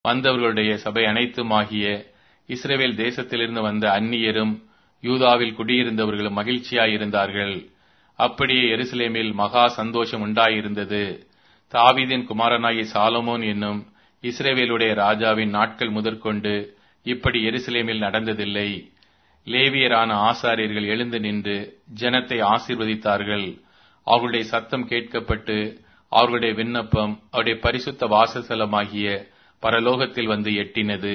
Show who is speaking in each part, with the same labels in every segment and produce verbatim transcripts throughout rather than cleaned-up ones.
Speaker 1: வந்தவர்களுடைய சபை அனைத்துமாகிய இஸ்ரவேல் தேசத்திலிருந்து வந்த அந்நியரும் யூதாவில் குடியிருந்தவர்களும் மகிழ்ச்சியாயிருந்தார்கள். அப்படியே எருசலேமில் மகா சந்தோஷம் உண்டாயிருந்தது. தாவீதின் குமாரனாகிய சாலமோன் என்னும் இஸ்ரவேலுடைய ராஜாவின் நாட்கள் முதற்கொண்டு இப்படி எருசலேமில் நடந்ததில்லை. லேவியரான ஆசாரியர்கள் எழுந்து நின்று ஜனத்தை ஆசீர்வதித்தார்கள். அவர்களுடைய சத்தம் கேட்கப்பட்டு அவர்களுடைய விண்ணப்பம் அவருடைய பரிசுத்த வாசஸ்தலமாகிய பரலோகத்தில் வந்து எட்டினது.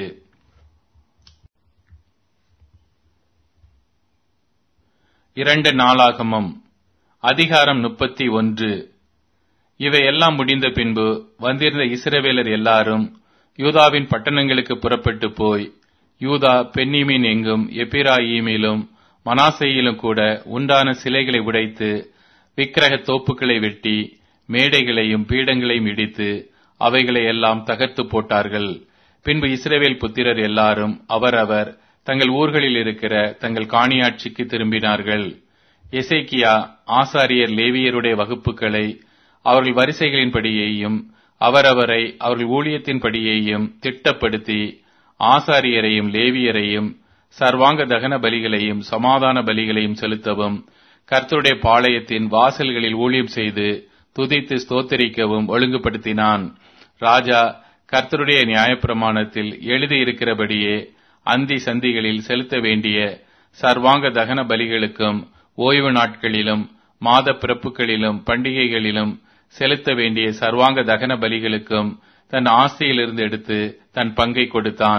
Speaker 1: இரண்டு நாளாகமம் அதிகாரம் முப்பத்தி ஒன்று. இவையெல்லாம் முடிந்த பின்பு வந்திருந்த இஸ்ரவேலர் எல்லாரும் யூதாவின் பட்டணங்களுக்கு புறப்பட்டு போய் யூதா பென்னிமீன் எங்கும் எப்பிராயீமிலும் மனாசேயிலும் கூட உண்டான சிலைகளை உடைத்து விக்கிரக தோப்புக்களை வெட்டி மேடைகளையும் பீடங்களையும் இடித்து அவைகளை எல்லாம் தகர்த்து போட்டார்கள். பின்பு இஸ்ரவேல் புத்திரர் எல்லாரும் அவரவர் தங்கள் ஊர்களில் இருக்கிற தங்கள் காணியாட்சிக்கு திரும்பினார்கள். எசேக்கியா ஆசாரியர் லேவியருடைய வகுப்புகளை அவர்கள் வரிசைகளின்படியேயும் அவரவரை அவர்கள் ஊழியத்தின்படியேயும் திட்டப்படுத்தி ஆசாரியரையும் லேவியரையும் சர்வாங்க தகன பலிகளையும் சமாதான பலிகளையும் செலுத்தவும் கர்த்தருடைய பாளையத்தின் வாசல்களில் ஊழியம் செய்து துதித்து ஸ்தோத்தரிக்கவும் ஒழுங்குபடுத்தினான். ராஜா கர்த்தருடைய நியாயப்பிரமாணத்தில் எழுதியிருக்கிறபடியே அந்தி சந்திகளில் செலுத்த வேண்டிய சர்வாங்க தகன பலிகளுக்கும் ஓய்வு நாட்களிலும் மாத பிறப்புகளிலும் பண்டிகைகளிலும் செலுத்த வேண்டிய சர்வாங்க தகன பலிகளுக்கும் தன் ஆஸ்தியிலிருந்து எடுத்து தன் பங்கை கொடுத்தான்.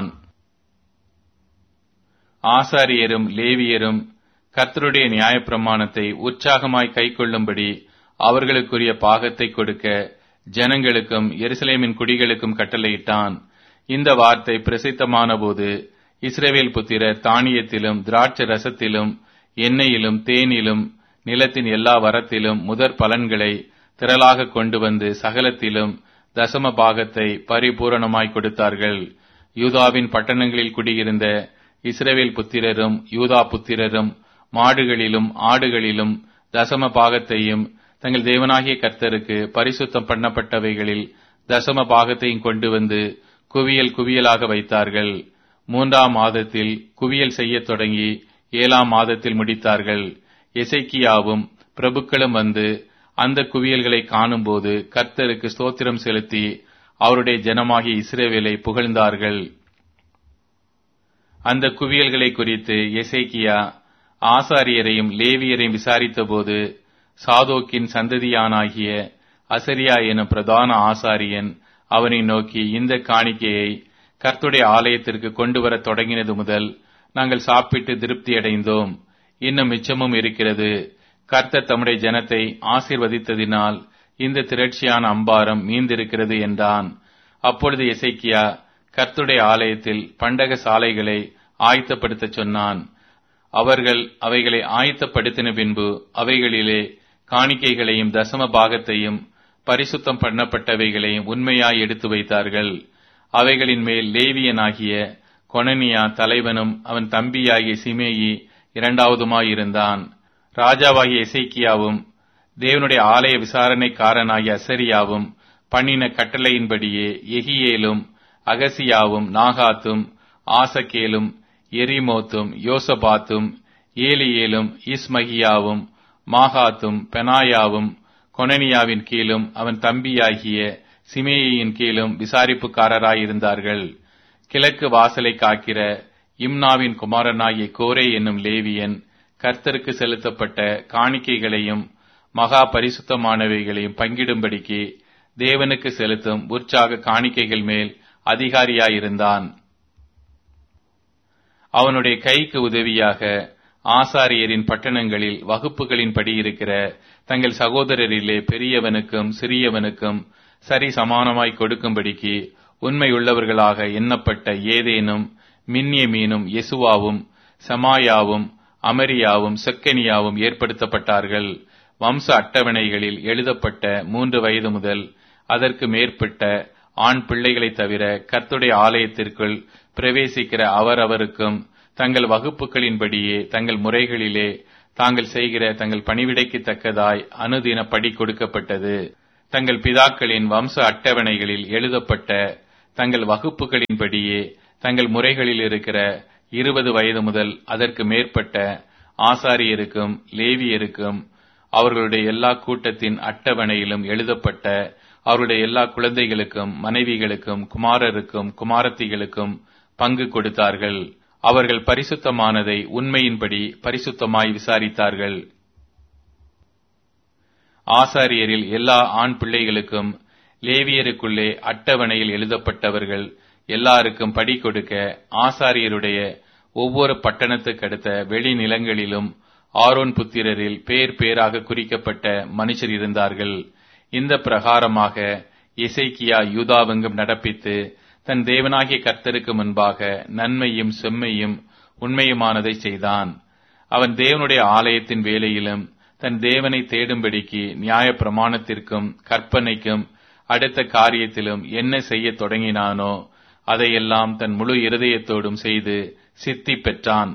Speaker 1: ஆசாரியரும் லேவியரும் கர்த்தருடைய நியாயப்பிரமாணத்தை உற்சாகமாய் கைக்கொள்ளும்படி அவர்களுக்குரிய பாகத்தை கொடுக்க ஜனங்களுக்கும் எருசலேமின் குடிகளுக்கும் கட்டளையிட்டான். இந்த வார்த்தை பிரசித்தமான போது இஸ்ரவேல் புத்திரர் தானியத்திலும் திராட்சை ரசத்திலும் எண்ணெயிலும் தேனிலும் நிலத்தின் எல்லா வரத்திலும் முதற் பலன்களை திரளாக கொண்டு வந்து சகலத்திலும் தசம பாகத்தை பரிபூரணமாய் கொடுத்தார்கள். யூதாவின் பட்டணங்களில் குடியிருந்த இஸ்ரவேல் புத்திரரும் யூதா புத்திரரும் மாடுகளிலும் ஆடுகளிலும் தசம பாகத்தையும் தங்கள் தேவனாகிய கர்த்தருக்கு பரிசுத்தம் பண்ணப்பட்டவைகளில் தசம பாகத்தையும் கொண்டு வந்து குவியல் குவியலாக வைத்தார்கள். மூன்றாம் மாதத்தில் குவியல் செய்யத் தொடங்கி ஏழாம் மாதத்தில் முடித்தார்கள். எசேக்கியாவும் பிரபுக்களும் வந்து அந்த குவியல்களை காணும்போது கர்த்தருக்கு ஸ்தோத்திரம் செலுத்தி அவருடைய ஜனமாகிய இஸ்ரவேலை புகழ்ந்தார்கள். அந்த குவியல்களை குறித்து எசேக்கியா ஆசாரியரையும் லேவியரையும் விசாரித்த போது சாதோக்கின் சந்ததியானாகிய அசரியா எனும் பிரதான ஆசாரியன் அவனை நோக்கி, இந்த காணிக்கையை கர்த்தருடைய ஆலயத்திற்கு கொண்டு வர தொடங்கினது முதல் நாங்கள் சாப்பிட்டு திருப்தி அடைந்தோம். இன்னும் மிச்சமும் இருக்கிறது. கர்த்தர் தம்முடைய ஜனத்தை ஆசீர்வதித்ததினால் இந்த திரட்சியான அம்பாரம் மீந்திருக்கிறது என்றான். அப்பொழுது எசேக்கியா கர்த்தருடைய ஆலயத்தில் பண்டக சாலைகளை ஆயத்தப்படுத்த சொன்னான். அவர்கள் அவைகளை ஆயத்தப்படுத்தின பின்பு அவைகளிலே காணிக்கைகளையும் தசம பாகத்தையும் பரிசுத்தம் பண்ணப்பட்டவைகளையும் உண்மையாய் எடுத்து வைத்தார்கள். அவைகளின் மேல் லேவியனாகிய கொனனியா தலைவனும் அவன் தம்பியாகிய சிமேயி இரண்டாவதுமாயிருந்தான். ராஜாவாகிய எசேக்கியாவும் தேவனுடைய ஆலய விசாரணைக்காரனாகிய அசரியாவும் பண்ணின கட்டளையின்படியே எகியேலும் அகசியாவும் நாகாத்தும் ஆசகேலும் எரிமோத்தும் யோசபாத்தும் ஏலியேலும் இஸ்மகியாவும் மாகாத்தும் பெனாயாவும் கொனனியாவின் கீழும் அவன் தம்பியாகிய சிமேயின் கீழும் விசாரிப்புக்காரராயிருந்தார்கள். கிழக்கு வாசலை காக்கிற இம்னாவின் குமாரனாகிய கோரே என்னும் லேவியன் கர்த்தருக்கு செலுத்தப்பட்ட காணிக்கைகளையும் மகா பரிசுத்தமானவைகளையும் பங்கிடும்படிக்கு தேவனுக்கு செலுத்தும் உற்சாக காணிக்கைகள் மேல் அதிகாரியாயிருந்தான். அவனுடைய கைக்கு உதவியாக ஆசாரியரின் பட்டணங்களில் வகுப்புகளின்படி இருக்கிற தங்கள் சகோதரரிலே பெரியவனுக்கும் சிறியவனுக்கும் சரி சமானமாய் கொடுக்கும்படிக்கு உண்மையுள்ளவர்களாக எண்ணப்பட்ட ஏதேனும் மின்யமீனும் யெசுவாவும் சமாயாவும் அமரியாவும் செக்கனியாவும் ஏற்படுத்தப்பட்டார்கள். வம்ச அட்டவணைகளில் எழுதப்பட்ட மூன்று வயது முதல் அதற்கு மேற்பட்ட ஆண் பிள்ளைகளை தவிர கர்த்தருடைய ஆலயத்திற்குள் பிரவேசிக்கிற அவரவருக்கும் தங்கள் வகுப்புகளின்படியே தங்கள் முறைகளிலே தாங்கள் செய்கிற தங்கள் பணிவிடைக்கு தக்கதாய் அனுதின படி கொடுக்கப்பட்டது. தங்கள் பிதாக்களின் வம்ச அட்டவணைகளில் எழுதப்பட்ட தங்கள் வகுப்புகளின்படியே தங்கள் முறைகளில் இருக்கிற இருபது வயது முதல் அதற்கு மேற்பட்ட ஆசாரியருக்கும் லேவியருக்கும் அவர்களுடைய எல்லா கூட்டத்தின் அட்டவணையிலும் எழுதப்பட்ட அவருடைய எல்லா குழந்தைகளுக்கும் மனைவிகளுக்கும் குமாரருக்கும் குமாரத்திகளுக்கும் பங்கு கொடுத்தார்கள். அவர்கள் பரிசுத்தமானதை உண்மையின்படி பரிசுத்தமாய் விசாரித்தார்கள். ஆசாரியரில் எல்லா ஆண் பிள்ளைகளுக்கும் லேவியருக்குள்ளே அட்டவணையில் எழுதப்பட்டவர்கள் எல்லாருக்கும் படி கொடுக்க ஆசாரியருடைய ஒவ்வொரு பட்டணத்துக்கு அடுத்த வெளி நிலங்களிலும் ஆரோன் புத்திரரில் பேர் பேராக குறிக்கப்பட்ட மனுஷர் இருந்தார்கள். இந்த பிரகாரமாக எசேக்கியா யூதாவெங்கும் நடப்பித்து தன் தேவனாகிய கர்த்தருக்கு முன்பாக நன்மையும் செம்மையும் உண்மையுமானதை செய்தான். அவன் தேவனுடைய ஆலயத்தின் வேலையிலும் தன் தேவனை தேடும்படிக்கு நியாய பிரமாணத்திற்கும் கற்பனைக்கும் அடுத்த காரியத்திலும் என்ன செய்ய தொடங்கினானோ அதையெல்லாம் தன் முழு இருதயத்தோடும் செய்து சித்தி பெற்றான்.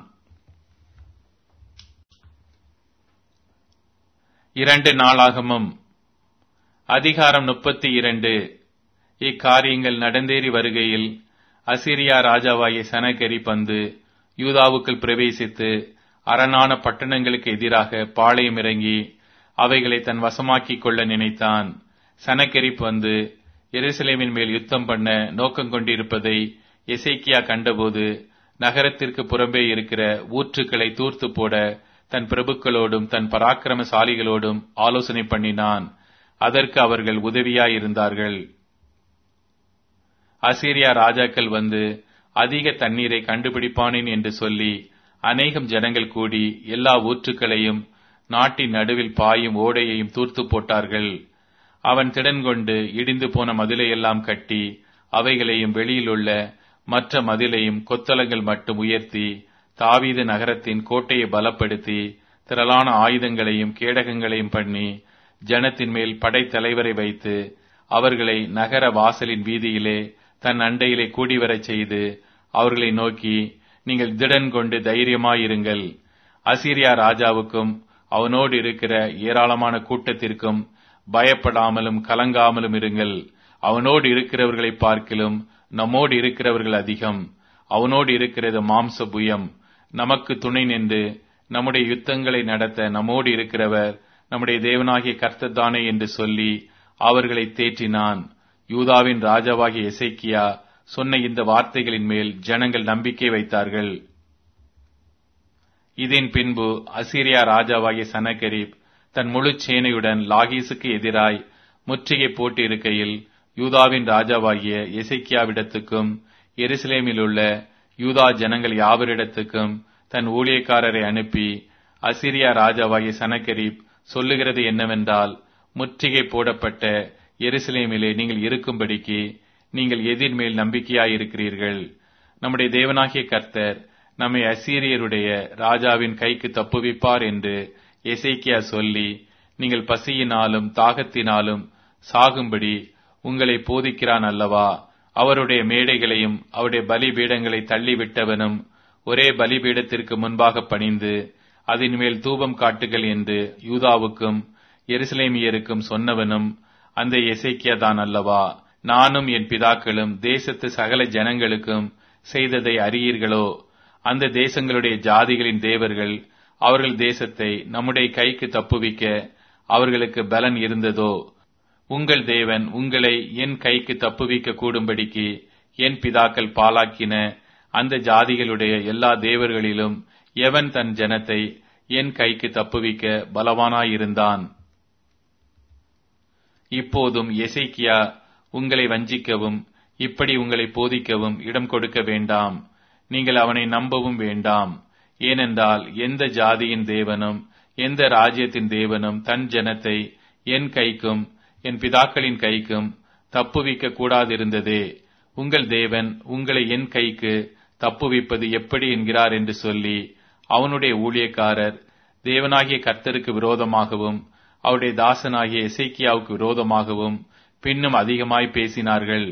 Speaker 1: இரண்டு நாளாகமும் அதிகாரம் முப்பத்தி இரண்டு. இக்காரியங்கள் நடந்தேறி வருகையில் அசீரியா ராஜாவாகிய சனகெரிப் வந்து யூதாவுக்குள் பிரவேசித்து அரணான பட்டணங்களுக்கு எதிராக பாளையம் இறங்கி அவைகளை தன் வசமாக்கிக் கொள்ள நினைத்தான். சனகெரிப் வந்து எருசலேமின் மேல் யுத்தம் பண்ண நோக்கம் கொண்டிருப்பதை எசேக்கியா கண்டபோது நகரத்திற்கு புறம்பே இருக்கிற ஊற்றுக்களை தூர்த்து போட தன் பிரபுக்களோடும் தன் பராக்கிரமசாலிகளோடும் ஆலோசனை பண்ணினான். அதற்கு அவர்கள் உதவியாயிருந்தார்கள். அசீரியா ராஜாக்கள் வந்து அதிக தண்ணீரை கண்டுபிடிப்பானேன் என்று சொல்லி அநேகம் ஜனங்கள் கூடி எல்லா ஊற்றுக்களையும் நாட்டின் நடுவில் பாயும் ஓடையையும் தூர்த்து போட்டார்கள். அவன் திடன் கொண்டு இடிந்து போன மதிலையெல்லாம் கட்டி அவைகளையும் வெளியிலுள்ள மற்ற மதிலையும் கொத்தளங்கள் மட்டும் உயர்த்தி தாவீது நகரத்தின் கோட்டையை பலப்படுத்தி திரளான ஆயுதங்களையும் கேடகங்களையும் பண்ணி ஜனத்தின் மேல் படைத்தலைவரை வைத்து அவர்களை நகர வாசலின் வீதியிலே தன் அண்டையிலே கூடிவரச் செய்து அவர்களை நோக்கி, நீங்கள் திடன் கொண்டு தைரியமாயிருங்கள். அசீரியா ராஜாவுக்கும் அவனோடு இருக்கிற ஏராளமான கூட்டத்திற்கும் பயப்படாமலும் கலங்காமலும் இருங்கள். அவனோடு இருக்கிறவர்களை பார்க்கிலும் நம்மோடு இருக்கிறவர்கள் அதிகம். அவனோடு இருக்கிறது மாம்ச புயம். நமக்கு துணை நின்று நம்முடைய யுத்தங்களை நடத்த நம்மோடு இருக்கிறவர் நம்முடைய தேவனாகிய கர்த்தர் தானே என்று சொல்லி அவர்களை தேற்றினான். யூதாவின் ராஜாவாகிய எசேக்கியா சொன்ன இந்த வார்த்தைகளின் மேல் ஜனங்கள் நம்பிக்கை வைத்தார்கள். இதன் பின்பு அசீரியா ராஜாவாகிய சனகெரிப் தன் முழு சேனையுடன் லாகீசுக்கு எதிராய் முற்றுகை போட்டு இருக்கையில் யூதாவின் ராஜாவாகிய எசேக்கியாவிடத்துக்கும் எருசலேமில் உள்ள யூதா ஜனங்கள் யாவரிடத்துக்கும் தன் ஊழியக்காரரை அனுப்பி, அசீரியா ராஜாவாகிய சனகெரிப் சொல்லுகிறது என்னவென்றால், முற்றுகை போடப்பட்ட எருசலேமிலே நீங்கள் இருக்கும்படிக்கு நீங்கள் எதிர் மேல் நம்பிக்கையாயிருக்கிறீர்கள். நம்முடைய தேவனாகிய கர்த்தர் நம்மை அசீரியருடைய ராஜாவின் கைக்கு தப்புவிப்பார் என்று எசேக்கியா சொல்லி, நீங்கள் பசியினாலும் தாகத்தினாலும் சாகும்படி உங்களை போதிக்கிறான் அல்லவா? அவருடைய மேடைகளையும் அவருடைய பலிபீடங்களை தள்ளிவிட்டவனும் ஒரே பலிபீடத்திற்கு முன்பாக பணிந்து அதன் மேல் தூபம் காட்டுகள் என்று யூதாவுக்கும் எருசலேமியருக்கும் சொன்னவனும் அந்த எசேக்கியா தான் அல்லவா? நானும் என் பிதாக்களும் தேசத்து சகல ஜனங்களுக்கும் செய்ததை அறியீர்களோ? அந்த தேசங்களுடைய ஜாதிகளின் தேவர்கள் அவர்கள் தேசத்தை நம்முடைய கைக்கு தப்புவிக்க அவர்களுக்கு பலன் இருந்ததோ? உங்கள் தேவன் உங்களை என் கைக்கு தப்புவிக்க கூடும்படிக்கு என் பிதாக்கள் பாலாக்கின அந்த ஜாதிகளுடைய எல்லா தேவர்களிலும் எவன் தன் ஜனத்தை என் கைக்கு தப்புவிக்க பலவானாயிருந்தான்? இப்போதும் எசேக்கியா உங்களை வஞ்சிக்கவும் இப்படி உங்களை போதிக்கவும் இடம் கொடுக்க வேண்டாம். நீங்கள் அவனை நம்பவும் வேண்டாம். ஏனென்றால் எந்த ஜாதியின் தேவனும் எந்த ராஜ்யத்தின் தேவனும் தன் ஜனத்தை என் கைக்கும் என் பிதாக்களின் கைக்கும் தப்புவிக்க கூடாதிருந்ததே. உங்கள் தேவன் உங்களை என் கைக்கு தப்புவிப்பது எப்படி என்கிறார் என்று சொல்லி அவனுடைய ஊழியக்காரர் தேவனாகிய கர்த்தருக்கு விரோதமாகவும் அவருடைய தாசனாகிய எசேக்கியாவுக்கு விரோதமாகவும் பின்னும் அதிகமாய் பேசினார்கள்.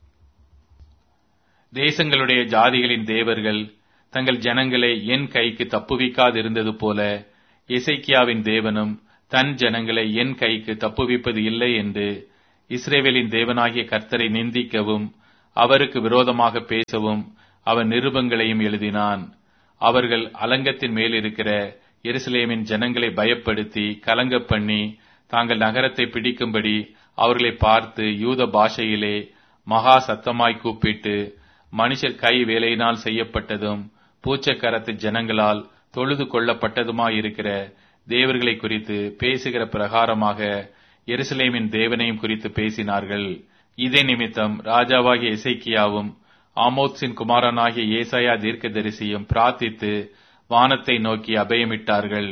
Speaker 1: தேசங்களுடைய ஜாதிகளின் தேவர்கள் தங்கள் ஜனங்களை என் கைக்கு தப்புவிக்காதிருந்தது போல எசேக்கியாவின் தேவனும் தன் ஜனங்களை என் கைக்கு தப்புவிப்பது இல்லை என்று இஸ்ரவேலின் தேவனாகிய கர்த்தரை நிந்திக்கவும் அவருக்கு விரோதமாக பேசவும் அவன் நிருபங்களையும் எழுதினான். அவர்கள் அலங்கத்தின் மேல் இருக்கிற எருசலேமின் ஜனங்களை பயப்படுத்தி கலங்க பண்ணி தாங்கள் நகரத்தை பிடிக்கும்படி அவர்களை பார்த்து யூத பாஷையிலே மகா சத்தமாய் கூப்பிட்டு, மனுஷர் கை வேலையினால் செய்யப்பட்டதும் பூச்சக்கரத்து ஜனங்களால் தொழுது கொள்ளப்பட்டதுமாயிருக்கிற தேவர்களை குறித்து பேசுகிற பிரகாரமாக எருசலேமின் தேவனையும் குறித்து பேசினார்கள். இதே நிமித்தம் ராஜாவாகிய எசேக்கியாவும் ஆமோத்சின் குமாரனாகிய ஏசாயா தீர்க்கதரிசியும் பிரார்த்தித்து வானத்தை நோக்கி அபயமிட்டார்கள்.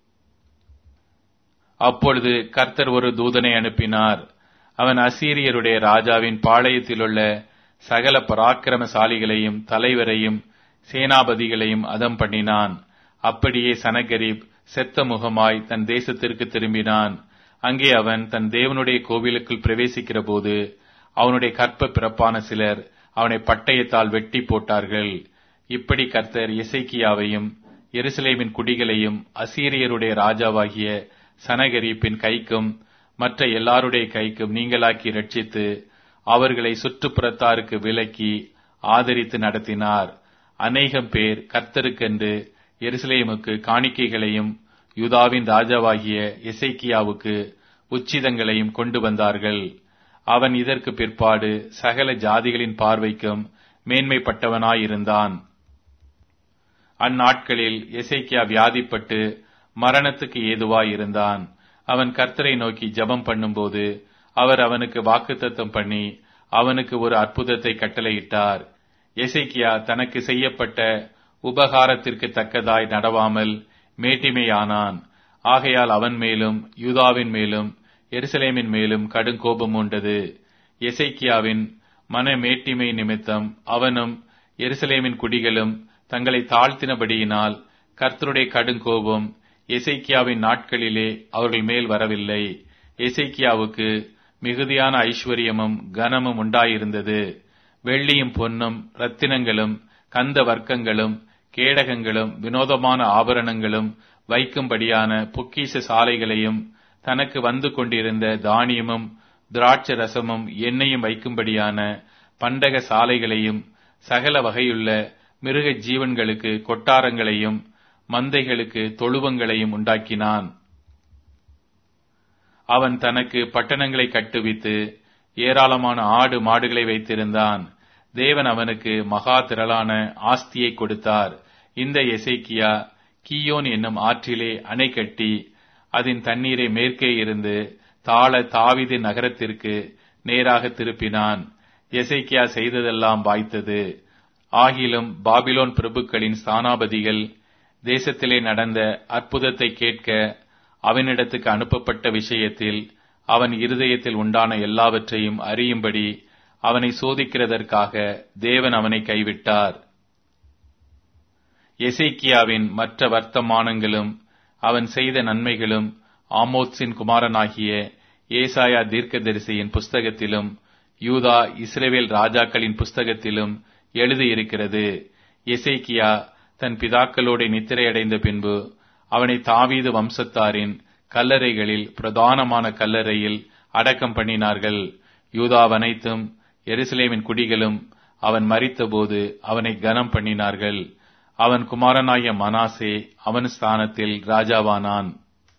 Speaker 1: அப்பொழுது கர்த்தர் ஒரு தூதனை அனுப்பினார். அவன் அசீரியருடைய ராஜாவின் பாளையத்திலுள்ள சகல பராக்கிரமசாலிகளையும் தலைவரையும் சேனாபதிகளையும் அதம் பண்ணினான். அப்படியே சனகரிப் செத்த முகமாய் தன் தேசத்திற்கு திரும்பினான். அங்கே அவன் தன் தேவனுடைய கோவிலுக்குள் பிரவேசிக்கிற போது அவனுடைய கற்ப பிறப்பான சிலர் அவனை பட்டயத்தால் வெட்டி போட்டார்கள். இப்படி கர்த்தர் எசேக்கியாவையும் எருசலேமின் குடிகளையும் அசீரியருடைய ராஜாவாகிய சனகரிப்பின் கைக்கும் மற்ற எல்லாருடைய கைக்கும் நீங்களாக்கி ரட்சித்து அவர்களை சுற்றுப்புறத்தாருக்கு விலக்கி ஆதரித்து நடத்தினார். அநேகம் பேர் கர்த்தருக்கென்று எருசலேமுக்கு காணிக்கைகளையும் யூதாவின் ராஜாவாகிய எசேக்கியாவுக்கு உச்சிதங்களையும் கொண்டு வந்தார்கள். அவன் இதற்கு பிற்பாடு சகல ஜாதிகளின் பார்வைக்கும் மேன்மைப்பட்டவனாயிருந்தான். அந்நாட்களில் எசேக்கியா வியாதிப்பட்டு மரணத்துக்கு ஏதுவாயிருந்தான். அவன் கர்த்தரை நோக்கி ஜெபம் பண்ணும்போது அவர் அவனுக்கு வாக்குத்தத்தம் பண்ணி அவனுக்கு ஒரு அற்புதத்தை கட்டளையிட்டார். எசேக்கியா தனக்கு செய்யப்பட்ட உபகாரத்திற்கு தக்கதாய் நடவாமல் மேட்டிமையானான். ஆகையால் அவன் மேலும் யூதாவின் மேலும் எருசலேமின் மேலும் கடும் கோபம் உண்டது. எசேக்கியாவின் மன மேட்டிமை நிமித்தம் அவனும் எருசலேமின் குடிகளும் தங்களை தாழ்த்தினபடியினால் கர்த்தருடைய கடுங்கோபம் எசேக்கியாவின் நாட்களிலே அவர்கள் மேல் வரவில்லை. எசேக்கியாவுக்கு மிகுதியான ஐஸ்வர்யமும் கனமும் உண்டாயிருந்தது. வெள்ளியும் பொன்னும் இரத்தினங்களும் கந்த வர்க்கங்களும் கேடகங்களும் வினோதமான ஆபரணங்களும் வைக்கும்படியான பொக்கிஷ சாலைகளையும் தனக்கு வந்து கொண்டிருந்த தானியமும் திராட்சை ரசமும் எண்ணெயும் வைக்கும்படியான பண்டக சாலைகளையும் சகல வகையுள்ள மிருக ஜீவன்களுக்கு கொட்டாரங்களையும் மந்தைகளுக்கு தொழுவங்களையும் உண்டாக்கினான். அவன் தனக்கு பட்டணங்களை கட்டுவித்து ஏராளமான ஆடு மாடுகளை வைத்திருந்தான். தேவன் அவனுக்கு மகா திரளான ஆஸ்தியை கொடுத்தார். இந்த எசேக்கியா கீயோன் என்னும் ஆற்றிலே அணை கட்டி அதன் தண்ணீரை மேற்கே இருந்து தாழ தாவீது நகரத்திற்கு நேராக திருப்பினான். எசேக்கியா செய்ததெல்லாம் வாய்த்தது. ஆகிலும் பாபிலோன் பிரபுக்களின் ஸ்தானாபதிகள் தேசத்திலே நடந்த அற்புதத்தை கேட்க அவனிடத்துக்கு அனுப்பப்பட்ட விஷயத்தில் அவன் இருதயத்தில் உண்டான எல்லாவற்றையும் அறியும்படி அவனை சோதிக்கிறதற்காக தேவன் அவனை கைவிட்டார். எசேக்கியாவின் மற்ற வர்த்தமானங்களும் அவன் செய்த நன்மைகளும் ஆமோத்சின் குமாரனாகிய ஏசாயா தீர்க்கதரிசியின் புஸ்தகத்திலும் யூதா இஸ்ரவேல் ராஜாக்களின் புஸ்தகத்திலும் எழுதியிருக்கிறது. எசேக்கியா தன் பிதாக்களோடு நித்திரையடைந்த பின்பு அவனை தாவீது வம்சத்தாரின் கல்லறைகளில் பிரதானமான கல்லறையில் அடக்கம் பண்ணினார்கள். யூதாவனைத்தும் எருசலேமின் குடிகளும் அவன் மரித்தபோது அவனை கனம் பண்ணினார்கள். அவன் குமாரனாகிய மனாசே அவன் ஸ்தானத்தில் ராஜாவானான்.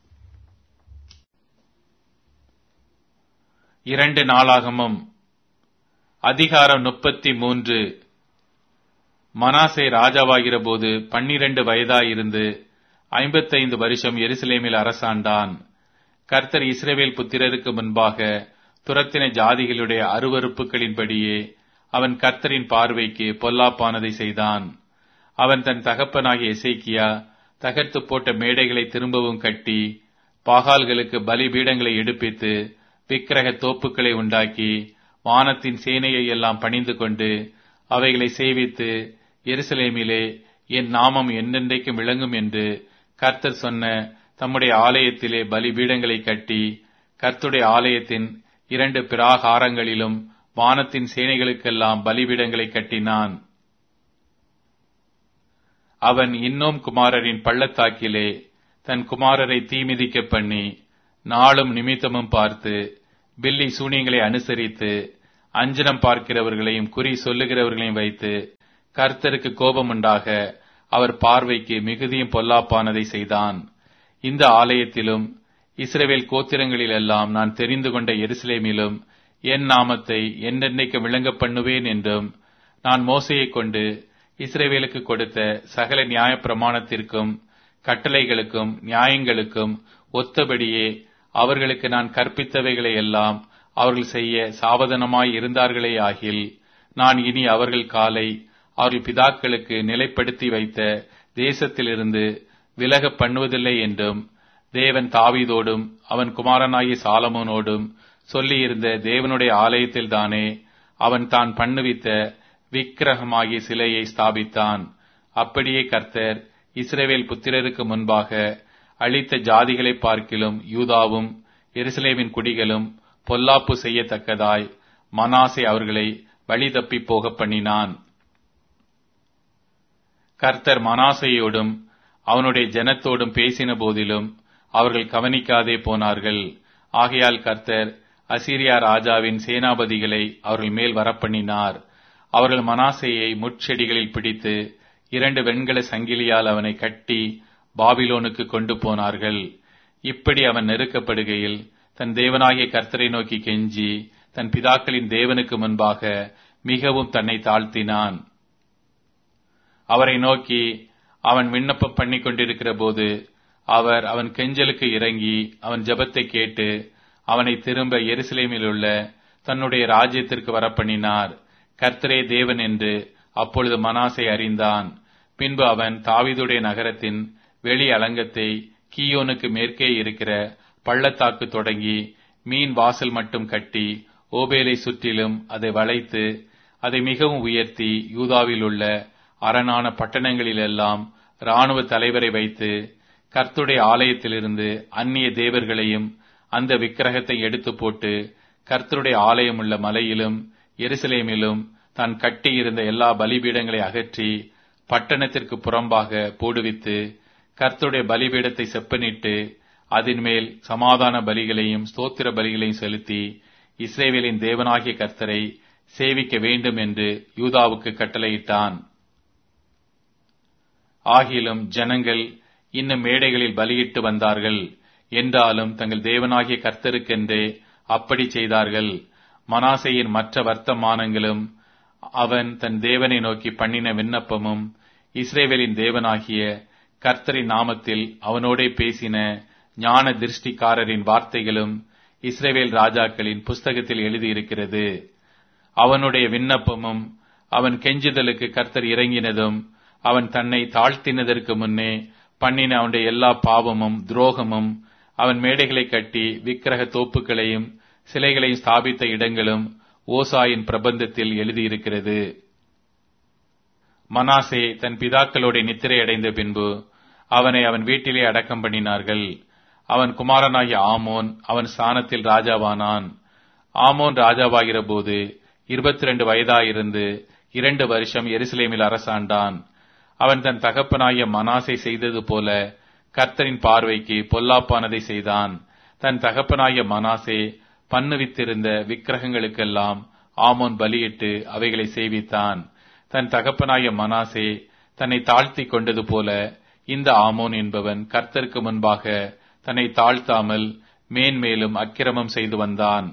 Speaker 1: இரண்டு நாளாகமம் அதிகாரம் முப்பத்தி மூன்று. மனாசே ராஜாவாகிற போது பன்னிரண்டு வயதாயிருந்து ஐம்பத்தைந்து வருஷம் எருசலேமில் அரசாண்டான். கர்த்தர் இஸ்ரவேல் புத்திரருக்கு முன்பாக துரத்தின ஜாதிகளுடைய அருவருப்புகளின்படியே அவன் கர்த்தரின் பார்வைக்கு பொல்லாப்பானதை செய்தான். அவன் தன் தகப்பனாகிய எசேக்கியா தகர்த்து போட்ட மேடைகளை திரும்பவும் கட்டி பாகால்களுக்கு பலிபீடங்களை எடுப்பித்து விக்கிரக தோப்புக்களை உண்டாக்கி வானத்தின் சேனையை எல்லாம் பணிந்து கொண்டு அவைகளை சேவித்து எருசலேமிலே என் நாமம் என்னென்றைக்கும் விளங்கும் என்று கர்த்தர் சொன்ன தம்முடைய ஆலயத்திலே பலிபீடங்களை கட்டி கர்த்தருடைய ஆலயத்தின் இரண்டு பிராகாரங்களிலும் வானத்தின் சேனைகளுக்கெல்லாம் பலிபீடங்களை கட்டினான். அவன் இன்னும் குமாரரின் பள்ளத்தாக்கிலே தன் குமாரரை தீமிதிக்க பண்ணி நாளும் நிமித்தமும் பார்த்து பில்லி சூனியங்களை அனுசரித்து அஞ்சனம் பார்க்கிறவர்களையும் குறி சொல்லுகிறவர்களையும் வைத்து கர்த்தருக்கு கோபமுண்டாக அவர் பார்வைக்கு மிகுதியும் பொல்லாப்பானதை செய்தான். இந்த ஆலயத்திலும் இஸ்ரவேல் கோத்திரங்களிலெல்லாம் நான் தெரிந்து கொண்ட எருசலேமிலும் என் நாமத்தை என்றென்றைக்கு விளங்க பண்ணுவேன் என்றும் நான் மோசையை கொண்டு இஸ்ரவேலுக்கு கொடுத்த சகல நியாய பிரமாணத்திற்கும் கட்டளைகளுக்கும் நியாயங்களுக்கும் ஒத்தபடியே அவர்களுக்கு நான் கற்பித்தவைகளை எல்லாம் அவர்கள் செய்ய சாவதானமாய் இருந்தார்களே ஆகில், நான் இனி அவர்கள் காலை அவர்கள் பிதாக்களுக்கு நிலைப்படுத்தி வைத்த தேசத்திலிருந்து விலக பண்ணுவதில்லை என்றும் தேவன் தாவீதோடும் அவன் குமாரனாகிய சாலமோனோடும் சொல்லியிருந்த தேவனுடைய ஆலயத்தில் தானே அவன் தான் பண்ணுவித்த விக்கிரகமாகிய சிலையை ஸ்தாபித்தான். அப்படியே கர்த்தர் இஸ்ரவேல் புத்திரருக்கு முன்பாக அழித்த ஜாதிகளை பார்க்கிலும் யூதாவும் எருசலேமின் குடிகளும் பொல்லாப்பு செய்யத்தக்கதாய் மனாசே அவர்களை வழி தப்பி போக பண்ணினான். கர்த்தர் மனாசையோடும் அவனுடைய ஜனத்தோடும் பேசின போதிலும் அவர்கள் கவனிக்காதே போனார்கள். ஆகையால் கர்த்தர் அசீரியா ராஜாவின் சேனாபதிகளை அவர்கள் மேல் வரப்பண்ணினார். அவர்கள் மனாசேயை முட்செடிகளில் பிடித்து இரண்டு வெண்கல சங்கிலியால் அவனை கட்டி பாபிலோனுக்கு கொண்டு போனார்கள். இப்படி அவன் நெருக்கப்படுகையில் தன் தேவனாகிய கர்த்தரை நோக்கி கெஞ்சி தன் பிதாக்களின் தேவனுக்கு முன்பாக மிகவும் தன்னை தாழ்த்தினான். அவரை நோக்கி அவன் விண்ணப்பம் பண்ணி கொண்டிருக்கிற போது அவர் அவன் கெஞ்சலுக்கு இறங்கி அவன் ஜெபத்தை கேட்டு அவனை திரும்ப எருசலேமில் உள்ள தன்னுடைய ராஜ்யத்திற்கு வரப்பண்ணினார். கர்த்தரே தேவன் என்று அப்பொழுது மனாசே அறிந்தான். பின்பு அவன் தாவீதுடைய நகரத்தின் வெளி அலங்கத்தை கீயோனுக்கு மேற்கே இருக்கிற பள்ளத்தாக்கு தொடங்கி மீன் வாசல் மட்டும் கட்டி ஓபேலை சுற்றிலும் அதை வளைத்து அதை மிகவும் உயர்த்தி யூதாவில் உள்ள அரணான பட்டணங்களிலெல்லாம் இராணுவ தலைவரை வைத்து கர்த்தருடைய ஆலயத்திலிருந்து அந்நிய தேவர்களையும் அந்த விக்கிரகத்தை எடுத்து போட்டு கர்த்தருடைய ஆலயம் உள்ள மலையிலும் எருசலேமிலும் தான் கட்டியிருந்த எல்லா பலிபீடங்களை அகற்றி பட்டணத்திற்கு புறம்பாக போடுவித்து கர்த்தருடைய பலிபீடத்தை செப்பனிட்டு அதன் மேல் சமாதான பலிகளையும் ஸ்தோத்திர பலிகளையும் செலுத்தி இஸ்ரவேலின் தேவனாகிய கர்த்தரை சேவிக்க வேண்டும் என்று யூதாவுக்கு கட்டளையிட்டான். ஆகிலும் ஜனங்கள் இன்னும் மேடைகளில் பலியிட்டு வந்தார்கள் என்றாலும் தங்கள் தேவனாகிய கர்த்தருக்கென்றே அப்படி செய்தார்கள். மனாசேயின் மற்ற வர்த்தமானங்களும் அவன் தன் தேவனை நோக்கி பண்ணின விண்ணப்பமும் இஸ்ரவேலின் தேவனாகிய கர்த்தரின் நாமத்தில் அவனோடே பேசின ஞான திருஷ்டிக்காரரின் வார்த்தைகளும் இஸ்ரவேல் ராஜாக்களின் புஸ்தகத்தில் எழுதியிருக்கிறது. அவனுடைய விண்ணப்பமும் அவன் கெஞ்சுதலுக்கு கர்த்தர் இறங்கினதும் அவன் தன்னை தாழ்த்தினதற்கு முன்னே பண்ணின அவனுடைய எல்லா பாவமும் துரோகமும் அவன் மேடைகளை கட்டி விக்கிரக தோப்புகளையும் சிலைகளையும் ஸ்தாபித்த இடங்களும் ஓசாயின் பிரபந்தத்தில் எழுதியிருக்கிறது. மனாசே தன் பிதாக்களோட நித்திரை அடைந்த பின்பு அவனை அவன் வீட்டிலே அடக்கம் பண்ணினார்கள். அவன் குமாரனாகிய ஆமோன் அவன் ஸ்தானத்தில் ராஜாவானான். ஆமோன் ராஜாவாகிற போது இருபத்தி இரண்டு வயதாயிருந்து இரண்டு வருஷம் எருசலேமில் அரசாண்டான். அவன் தன் தகப்பனாகிய மனாசே செய்தது போல கர்த்தரின் பார்வைக்கு பொல்லாப்பானதை செய்தான். தன் தகப்பனாகிய மனாசே பண்ணுவித்திருந்த விக்கிரகங்களுக்கெல்லாம் ஆமோன் பலியிட்டு அவைகளை சேவித்தான். தன் தகப்பனாகிய மனாசே தன்னை தாழ்த்தி கொண்டது போல இந்த ஆமோன் என்பவன் கர்த்தருக்கு முன்பாக தன்னை தாழ்த்தாமல் மேன்மேலும் அக்கிரமம் செய்து வந்தான்.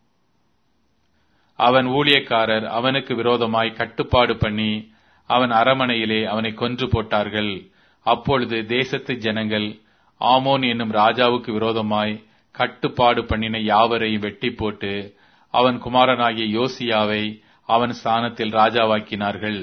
Speaker 1: அவன் ஊழியக்காரர் அவனுக்கு விரோதமாய் கட்டுப்பாடு பண்ணி அவன் அரமனையிலே அவனை கொன்று போட்டார்கள். அப்பொழுது தேசத்து ஜனங்கள் ஆமோன் என்னும் ராஜாவுக்கு விரோதமாய் கட்டுப்பாடு பண்ணின யாவரையும் வெட்டி போட்டு அவன் குமாரனாகிய யோசியாவை அவன் ஸ்தானத்தில் ராஜாவாக்கினார்கள்.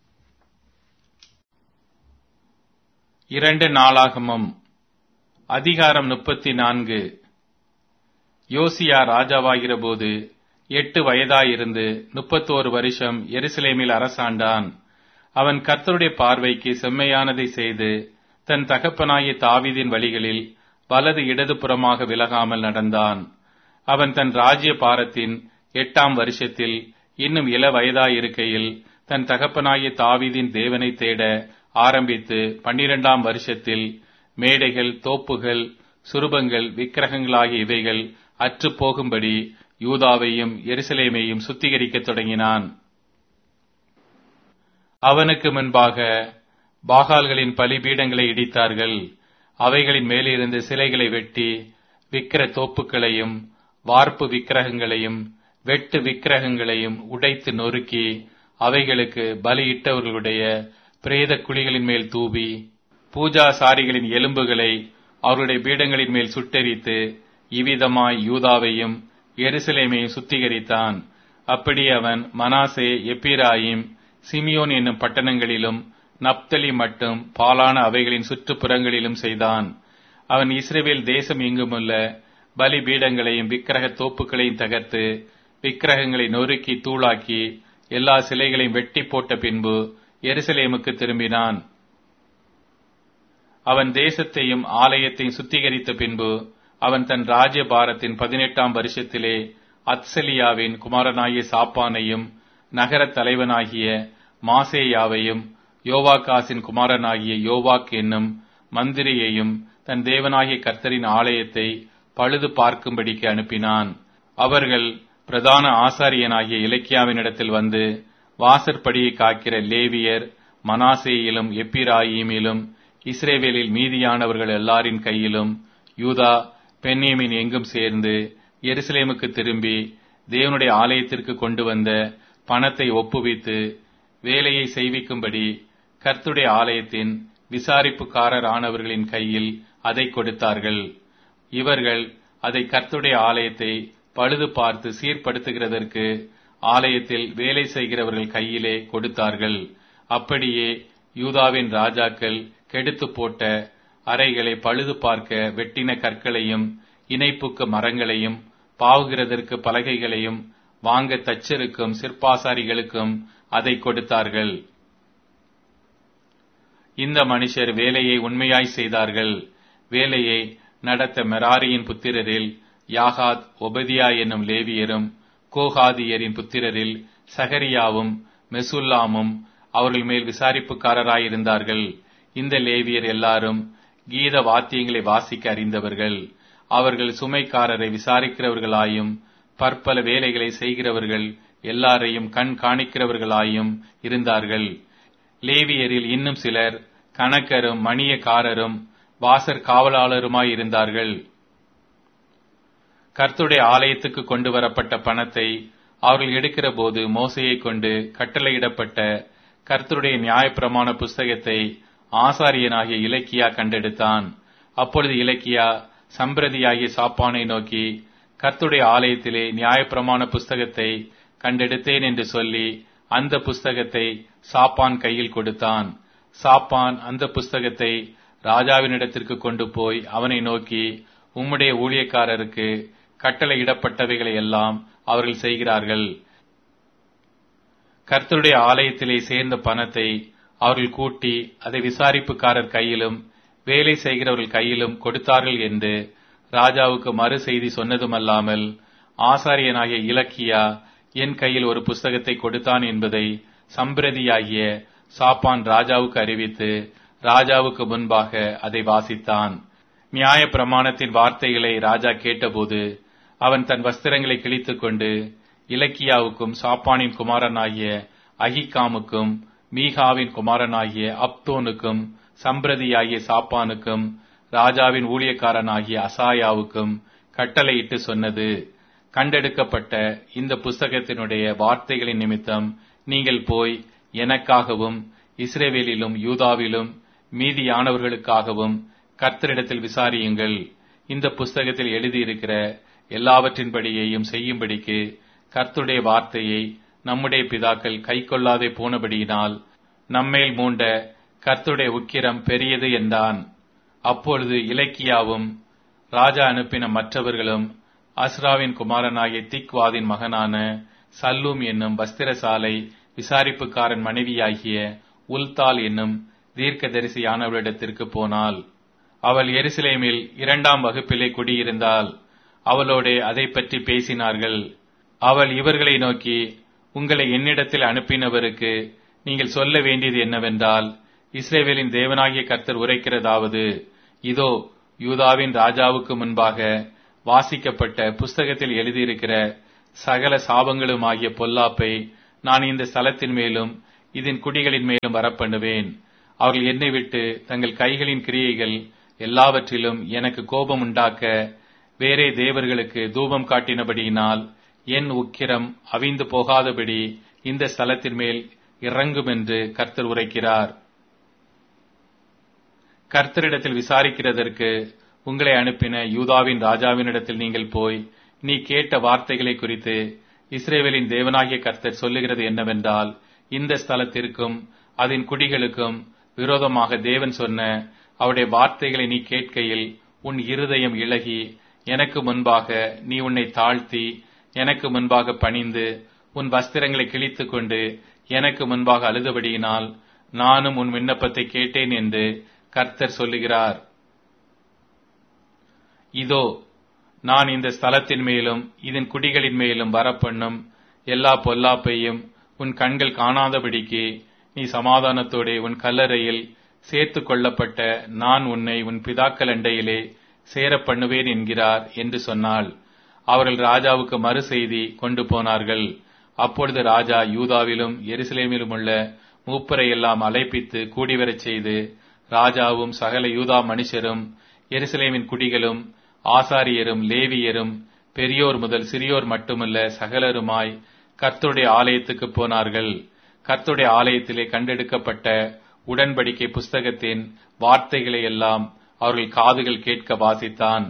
Speaker 1: இரண்டு நாளாகமம் அதிகாரம் முப்பத்தி நான்கு. யோசியா ராஜாவாகிற போது எட்டு வயதாயிருந்து முப்பத்தோரு வருஷம் எருசலேமில் அரசாண்டான். அவன் கர்த்தருடைய பார்வைக்கு செம்மையானதை செய்து தன் தகப்பனாகிய தாவீதின் வழிகளில் வலது இடது புறமாக விலகாமல் நடந்தான். அவன் தன் ராஜ்ய பாரத்தின் எட்டாம் வருஷத்தில் இன்னும் இள வயதாயிருக்கையில் தன் தகப்பனாகிய தாவீதின் தேவனை தேட ஆரம்பித்து பன்னிரண்டாம் வருஷத்தில் மேடைகள் தோப்புகள் சுரூபங்கள் விக்கிரகங்களாகிய இவைகள் அற்று போகும்படி யூதாவையும் எருசலேமையும் சுத்திகரிக்கத் தொடங்கினான். அவனுக்கு முன்பாக பாகால்களின் பலிபீடங்களை இடித்தார்கள். அவைகளின் மேலிருந்து சிலைகளை வெட்டி விக்கிர தோப்புகளையும் வார்ப்பு விக்கிரகங்களையும் வெட்டு விக்கிரகங்களையும் உடைத்து நொறுக்கி அவைகளுக்கு பலியிட்டவர்களுடைய பிரேத குழிகளின் மேல் தூவி பூஜாசாரிகளின் எலும்புகளை அவருடைய பீடங்களின் மேல் சுட்டெரித்து இவ்விதமாய் யூதாவையும் எருசலேமையும் சுத்திகரித்தான். அப்படி அவன் மனாசே, எப்பிராயிம், சிமியோன் என்னும் பட்டணங்களிலும் நப்தலி மட்டும் பாலான அவைகளின் சுற்றுப்புறங்களிலும் செய்தான். அவன் இஸ்ரவேல் தேசம் எங்குமுள்ள பலி பீடங்களையும் விக்கிரக தோப்புகளையும் தகர்த்து விக்கிரகங்களை நொறுக்கி தூளாக்கி எல்லா சிலைகளையும் வெட்டி போட்ட பின்பு எருசலேமுக்கு திரும்பினான். அவன் தேசத்தையும் ஆலயத்தையும் சுத்திகரித்த பின்பு அவன் தன் ராஜ்யபாரத்தின் பதினெட்டாம் வருஷத்திலே அத்சலியாவின் குமாரனாகிய சாப்பானையும் நகரத் தலைவனாகிய மாசேயாவையும் யோவாகாசின் குமாரனாகிய யோவாக் என்னும் மந்திரியையும் தன் தேவனாகிய கர்த்தரின் ஆலயத்தை பழுது பார்க்கும்படிக்கு அனுப்பினான். அவர்கள் பிரதான ஆசாரியனாகிய இலக்கியாவினிடத்தில் வந்து வாசற்படியை காக்கிற லேவியர் மனாசேயிலும் எப்பிராயீமிலும் இஸ்ரேவேலில் மீதியானவர்கள் எல்லாரின் கையிலும் யூதா பென்யமீன் எங்கும் சேர்ந்து எருசலேமுக்கு திரும்பி தேவனுடைய ஆலயத்திற்கு கொண்டு வந்த பணத்தை ஒப்புவித்து வேலையை செய்விக்கும்படி கர்த்தருடைய ஆலயத்தின் விசாரிப்புக்காரர் ஆனவர்களின் கையில் அதை கொடுத்தார்கள். இவர்கள் அதை கர்த்தருடைய ஆலயத்தை பழுது பார்த்து சீர்படுத்துகிறதற்கு ஆலயத்தில் வேலை செய்கிறவர்கள் கையிலே கொடுத்தார்கள். அப்படியே யூதாவின் ராஜாக்கள் கெடுத்து போட்ட அறைகளை பழுது பார்க்க வெட்டின கற்களையும் இணைப்புக்கு மரங்களையும் பாவுகிறதற்கு பலகைகளையும் வாங்க தச்சருக்கும் சிற்பாசாரிகளுக்கும் அதை கொடுத்தார்கள். இந்த மனுஷர் வேலையை உண்மையாய் செய்தார்கள். வேலையை நடத்த மெராரியின் புத்திரரில் யாகாத், ஒபதியா என்னும் லேவியரும் கோகாதியரின் புத்திரரில் சகரியாவும் மெசுல்லாமும் அவர்கள் மேல் விசாரிப்புக்காரராயிருந்தார்கள். இந்த லேவியர் எல்லாரும் கீத வாத்தியங்களை வாசிக்க அறிந்தவர்கள். அவர்கள் சுமைக்காரரை விசாரிக்கிறவர்களாயும் பற்பல வேலைகளை செய்கிறவர்கள் எல்லாரையும் கண் காணிக்கிறவர்களாயும் இருந்தார்கள். லேவியரில் இன்னும் சிலர் கணக்கரும் மணியக்காரரும் வாசற் காவலாளருமாயிருந்தார்கள். கர்த்தருடைய ஆலயத்துக்கு கொண்டு வரப்பட்ட பணத்தை அவர்கள் எடுக்கிற போது மோசையை கொண்டு கட்டளையிடப்பட்ட கர்த்தருடைய நியாயப்பிரமாண புஸ்தகத்தை ஆசாரியனாகிய இலக்கியா கண்டெடுத்தான். அப்பொழுது இலக்கியா சம்பிரதியாகிய சாப்பானை நோக்கி, கர்த்தருடைய ஆலயத்திலே நியாயப்பிரமாண புஸ்தகத்தை கண்டெடுத்தேன் என்று சொல்லி அந்த புஸ்தகத்தை சாப்பான் கையில் கொடுத்தான். சாப்பான் அந்த புஸ்தகத்தை ராஜாவினிடத்திற்கு கொண்டு போய் அவனை நோக்கி, உம்முடைய ஊழியக்காரருக்கு கட்டளையிடப்பட்டவைகளை எல்லாம் அவர்கள் செய்கிறார்கள். கர்த்தருடைய ஆலயத்திலே சேர்ந்த பணத்தை அவர்கள் கூட்டி அதை விசாரிப்புக்காரர் கையிலும் வேலை செய்கிறவர்கள் கையிலும் கொடுத்தார்கள் என்று ராஜாவுக்கு மறு செய்தி சொன்னதுமல்லாமல், ஆசாரியனாகிய இலக்கியா என் கையில் ஒரு புஸ்தகத்தை கொடுத்தான் என்பதை சம்பிரதியாகிய சாப்பான் ராஜாவுக்கு அறிவித்து ராஜாவுக்கு முன்பாக அதை வாசித்தான். நியாய பிரமாணத்தின் வார்த்தைகளை ராஜா கேட்டபோது அவன் தன் வஸ்திரங்களை கிழித்துக் கொண்டு இலக்கியாவுக்கும் சாப்பானின் குமாரனாகிய அகிகாமுக்கும் மீகாவின் குமாரனாகிய அப்தோனுக்கும் சம்பிரதியாகிய சாப்பானுக்கும் ராஜாவின் ஊழியக்காரனாகிய அசாயாவுக்கும் கட்டளையிட்டு சொன்னது, கண்டெடுக்கப்பட்ட இந்த புஸ்தகத்தினுடைய வார்த்தைகளின் நிமித்தம் நீங்கள் போய் எனக்காகவும் இஸ்ரவேலிலும் யூதாவிலும் மீதியானவர்களுக்காகவும் கர்த்தரிடத்தில் விசாரியுங்கள். இந்த புஸ்தகத்தில் எழுதியிருக்கிற எல்லாவற்றின்படியையும் செய்யும்படிக்கு கர்த்தருடைய வார்த்தையை நம்முடைய பிதாக்கள் கைக்கொள்ளாதே போனபடியினால் நம்மேல் மூண்ட கர்த்தருடைய உக்கிரம் பெரியது என்றான். அப்பொழுது இலக்கியாவும் ராஜா அனுப்பின மற்றவர்களும் அஸ்ராவின் குமாரனாகிய திக்வாதின் மகனான சல்லூம் என்னும் வஸ்திரசாலை விசாரிப்புக்காரன் மனைவியாகிய உல்தால் என்னும் தீர்க்கதரிசியானவளிடத்திற்கு போனாள். அவள் எருசலேமில் இரண்டாம் வகுப்பிலே குடியிருந்தாள். அவளோடே அதை பற்றி பேசினார்கள். அவள் இவர்களை நோக்கி, உங்களை என்னிடத்தில் அனுப்பினவருக்கு நீங்கள் சொல்ல வேண்டியது என்னவென்றால், இஸ்ரவேலின் தேவனாகிய கர்த்தர் உரைக்கிறதாவது, இதோ யூதாவின் ராஜாவுக்கு முன்பாக வாசிக்கப்பட்ட புஸ்தகத்தில் எழுதியிருக்கிற சகல சாபங்களுமாகிய பொல்லாப்பை நான் இந்த ஸ்தலத்தின் மேலும் இதன் குடிகளின் மேலும் வரப்பண்ணுவேன். அவர்கள் என்னை விட்டு தங்கள் கைகளின் கிரியைகள் எல்லாவற்றிலும் எனக்கு கோபம் உண்டாக்க வேறே தேவர்களுக்கு தூபம் காட்டினபடியினால் என் உக்கிரம் அவிந்து போகாதபடி இந்த ஸ்தலத்தின் மேல் இறங்கும் என்று கர்த்தர் உரைக்கிறார். கர்த்தரிடத்தில் விசாரிக்கிறதற்கு உங்களை அனுப்பின யூதாவின் ராஜாவினிடத்தில் நீங்கள் போய், நீ கேட்ட வார்த்தைகளை குறித்து இஸ்ரவேலின் தேவனாகிய கர்த்தர் சொல்லுகிறது என்னவென்றால், இந்த ஸ்தலத்திற்கும் அதன் குடிகளுக்கும் விரோதமாக தேவன் சொன்ன அவருடைய வார்த்தைகளை நீ கேட்கையில் உன் இருதயம் இளகி, எனக்கு முன்பாக நீ உன்னை தாழ்த்தி எனக்கு முன்பாக பணிந்து உன் வஸ்திரங்களை கிழித்துக் கொண்டு எனக்கு முன்பாக அழுதபடியினால் நானும் உன் விண்ணப்பத்தை கேட்டேன் என்று கர்த்தர் சொல்லுகிறார். இதோ, நான் இந்த ஸ்தலத்தின் மேலும் இதன் குடிகளின் மேலும் வரப்பண்ணும் எல்லா பொல்லாப்பையும் உன் கண்கள் காணாதபடிக்கு நீ சமாதானத்தோടെ உன் கல்லறையில் சேர்த்து கொள்ளப்பட்ட நான் உன்னை உன் பிதாக்கள் அண்டையிலே சேர பண்ணுவேன் என்கிறார் என்று சொன்னாள். அவர்கள் ராஜாவுக்கு மறு செய்தி கொண்டு போனார்கள். அப்பொழுது ராஜா யூதாவிலும் எருசலேமிலும் உள்ள மூப்பரை எல்லாம் அழைப்பித்து கூடிவரச் செய்து, ராஜாவும் சகல யூதா மனுஷரும் எருசலேமின் குடிகளும் ஆசாரியரும் லேவியரும் பெரியோர் முதல் சிறியோர் மட்டுமல்ல சகலருமாய் கர்த்தருடைய ஆலயத்துக்கு போனார்கள். கர்த்தருடைய ஆலயத்திலே கண்டெடுக்கப்பட்ட உடன்படிக்கை புஸ்தகத்தின் வார்த்தைகளை எல்லாம் அவர்கள் காதுகள் கேட்க வாசித்தான்.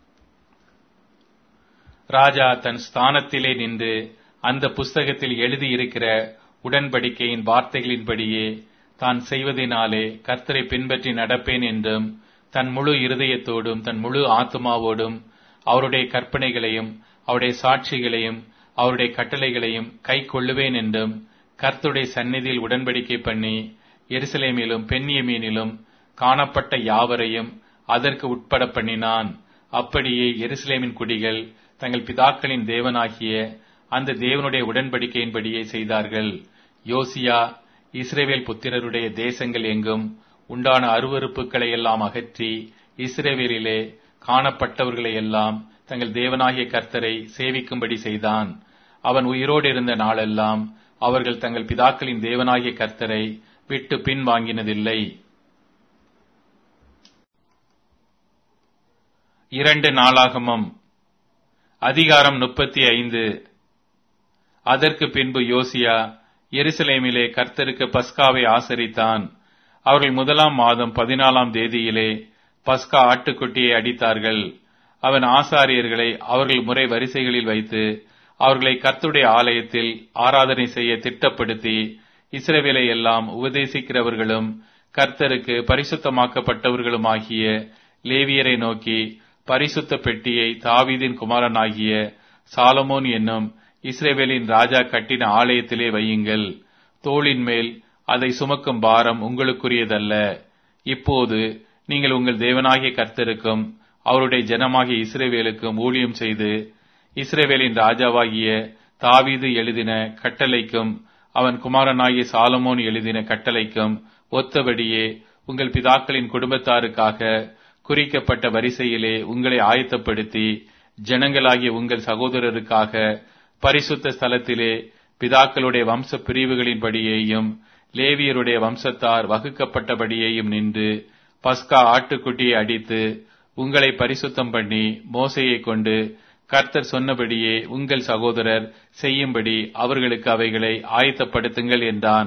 Speaker 1: ராஜா தன் ஸ்தானத்திலே நின்று அந்த புஸ்தகத்தில் எழுதியிருக்கிற உடன்படிக்கையின் வார்த்தைகளின்படியே தான் செய்வதனாலே கர்த்தரை பின்பற்றி நடப்பேன் என்றும், தன் முழு இருதயத்தோடும் தன் முழு ஆத்துமாவோடும் அவருடைய கற்பனைகளையும் அவருடைய சாட்சிகளையும் அவருடைய கட்டளைகளையும் கை கொள்ளுவேன் என்றும் கர்த்தருடைய சந்நிதியில் உடன்படிக்கை பண்ணி எருசலேமிலும் பென்யமீனிலும் காணப்பட்ட யாவரையும் அதற்கு உட்பட பண்ணினான். அப்படியே எருசலேமின் குடிகள் தங்கள் பிதாக்களின் தேவனாகிய அந்த தேவனுடைய உடன்படிக்கையின்படியே செய்தார்கள். யோசியா இஸ்ரவேல் புத்திரருடைய தேசங்கள் எங்கும் உண்டான அருவருப்புகளை எல்லாம் அகற்றி இஸ்ரவேலிலே காணப்பட்டவர்களை எல்லாம் தங்கள் தேவனாகிய கர்த்தரை சேவிக்கும்படி செய்தான். அவன் உயிரோடு இருந்த நாளெல்லாம் அவர்கள் தங்கள் பிதாக்களின் தேவனாகிய கர்த்தரை விட்டு பின் வாங்கினதில்லை. இரண்டு நாளாகமம் அதிகாரம் முப்பத்தி ஐந்து. அதற்கு பின்பு யோசியா எருசலேமிலே கர்த்தருக்கு பஸ்காவை ஆசரித்தான். அவர்கள் முதலாம் மாதம் பதினாலாம் தேதியிலே பஸ்கா ஆட்டுக்குட்டியை அடித்தார்கள். அவன் ஆசாரியர்களை அவர்கள் முறை வரிசைகளில் வைத்து அவர்களை கர்த்தருடைய ஆலயத்தில் ஆராதனை செய்ய திட்டப்படுத்தி, இஸ்ரவேலை எல்லாம் உபதேசிக்கிறவர்களும் கர்த்தருக்கு பரிசுத்தமாக்கப்பட்டவர்களுமாகிய லேவியரை நோக்கி, பரிசுத்த பெட்டியை தாவீதின் குமாரனாகிய சாலமோன் என்னும் இஸ்ரவேலின் ராஜா கட்டின ஆலயத்திலே வையுங்கள். தோளின் மேல் அதை சுமக்கும் பாரம் உங்களுக்குரியதல்ல. இப்போது நீங்கள் உங்கள் தேவனாகிய கர்த்தருக்கும் அவருடைய ஜனமாகிய இஸ்ரவேலுக்கும் ஊழியம் செய்து, இஸ்ரவேலின் ராஜாவாகிய தாவீது எழுதின கட்டளைக்கும் அவன் குமாரனாகிய சாலமோன் எழுதின கட்டளைக்கும் ஒத்தபடியே உங்கள் பிதாக்களின் குடும்பத்தாருக்காக குறிக்கப்பட்ட வரிசையிலே உங்களை ஆயத்தப்படுத்தி, ஜனங்களாகிய உங்கள் சகோதரருக்காக பரிசுத்த ஸ்தலத்திலே பிதாக்களுடைய வம்ச பிரிவுகளின்படியேயும் லேவியருடைய வம்சத்தார் வகுக்கப்பட்டபடியேயும் நின்று பஸ்கா ஆட்டுக்குட்டியை அடித்து உங்களை பரிசுத்தம் பண்ணி, மோசையை கொண்டு கர்த்தர் சொன்னபடியே உங்கள் சகோதரர் செய்யும்படி அவர்களுக்கு அவைகளை ஆயத்தப்படுத்துங்கள் என்றான்.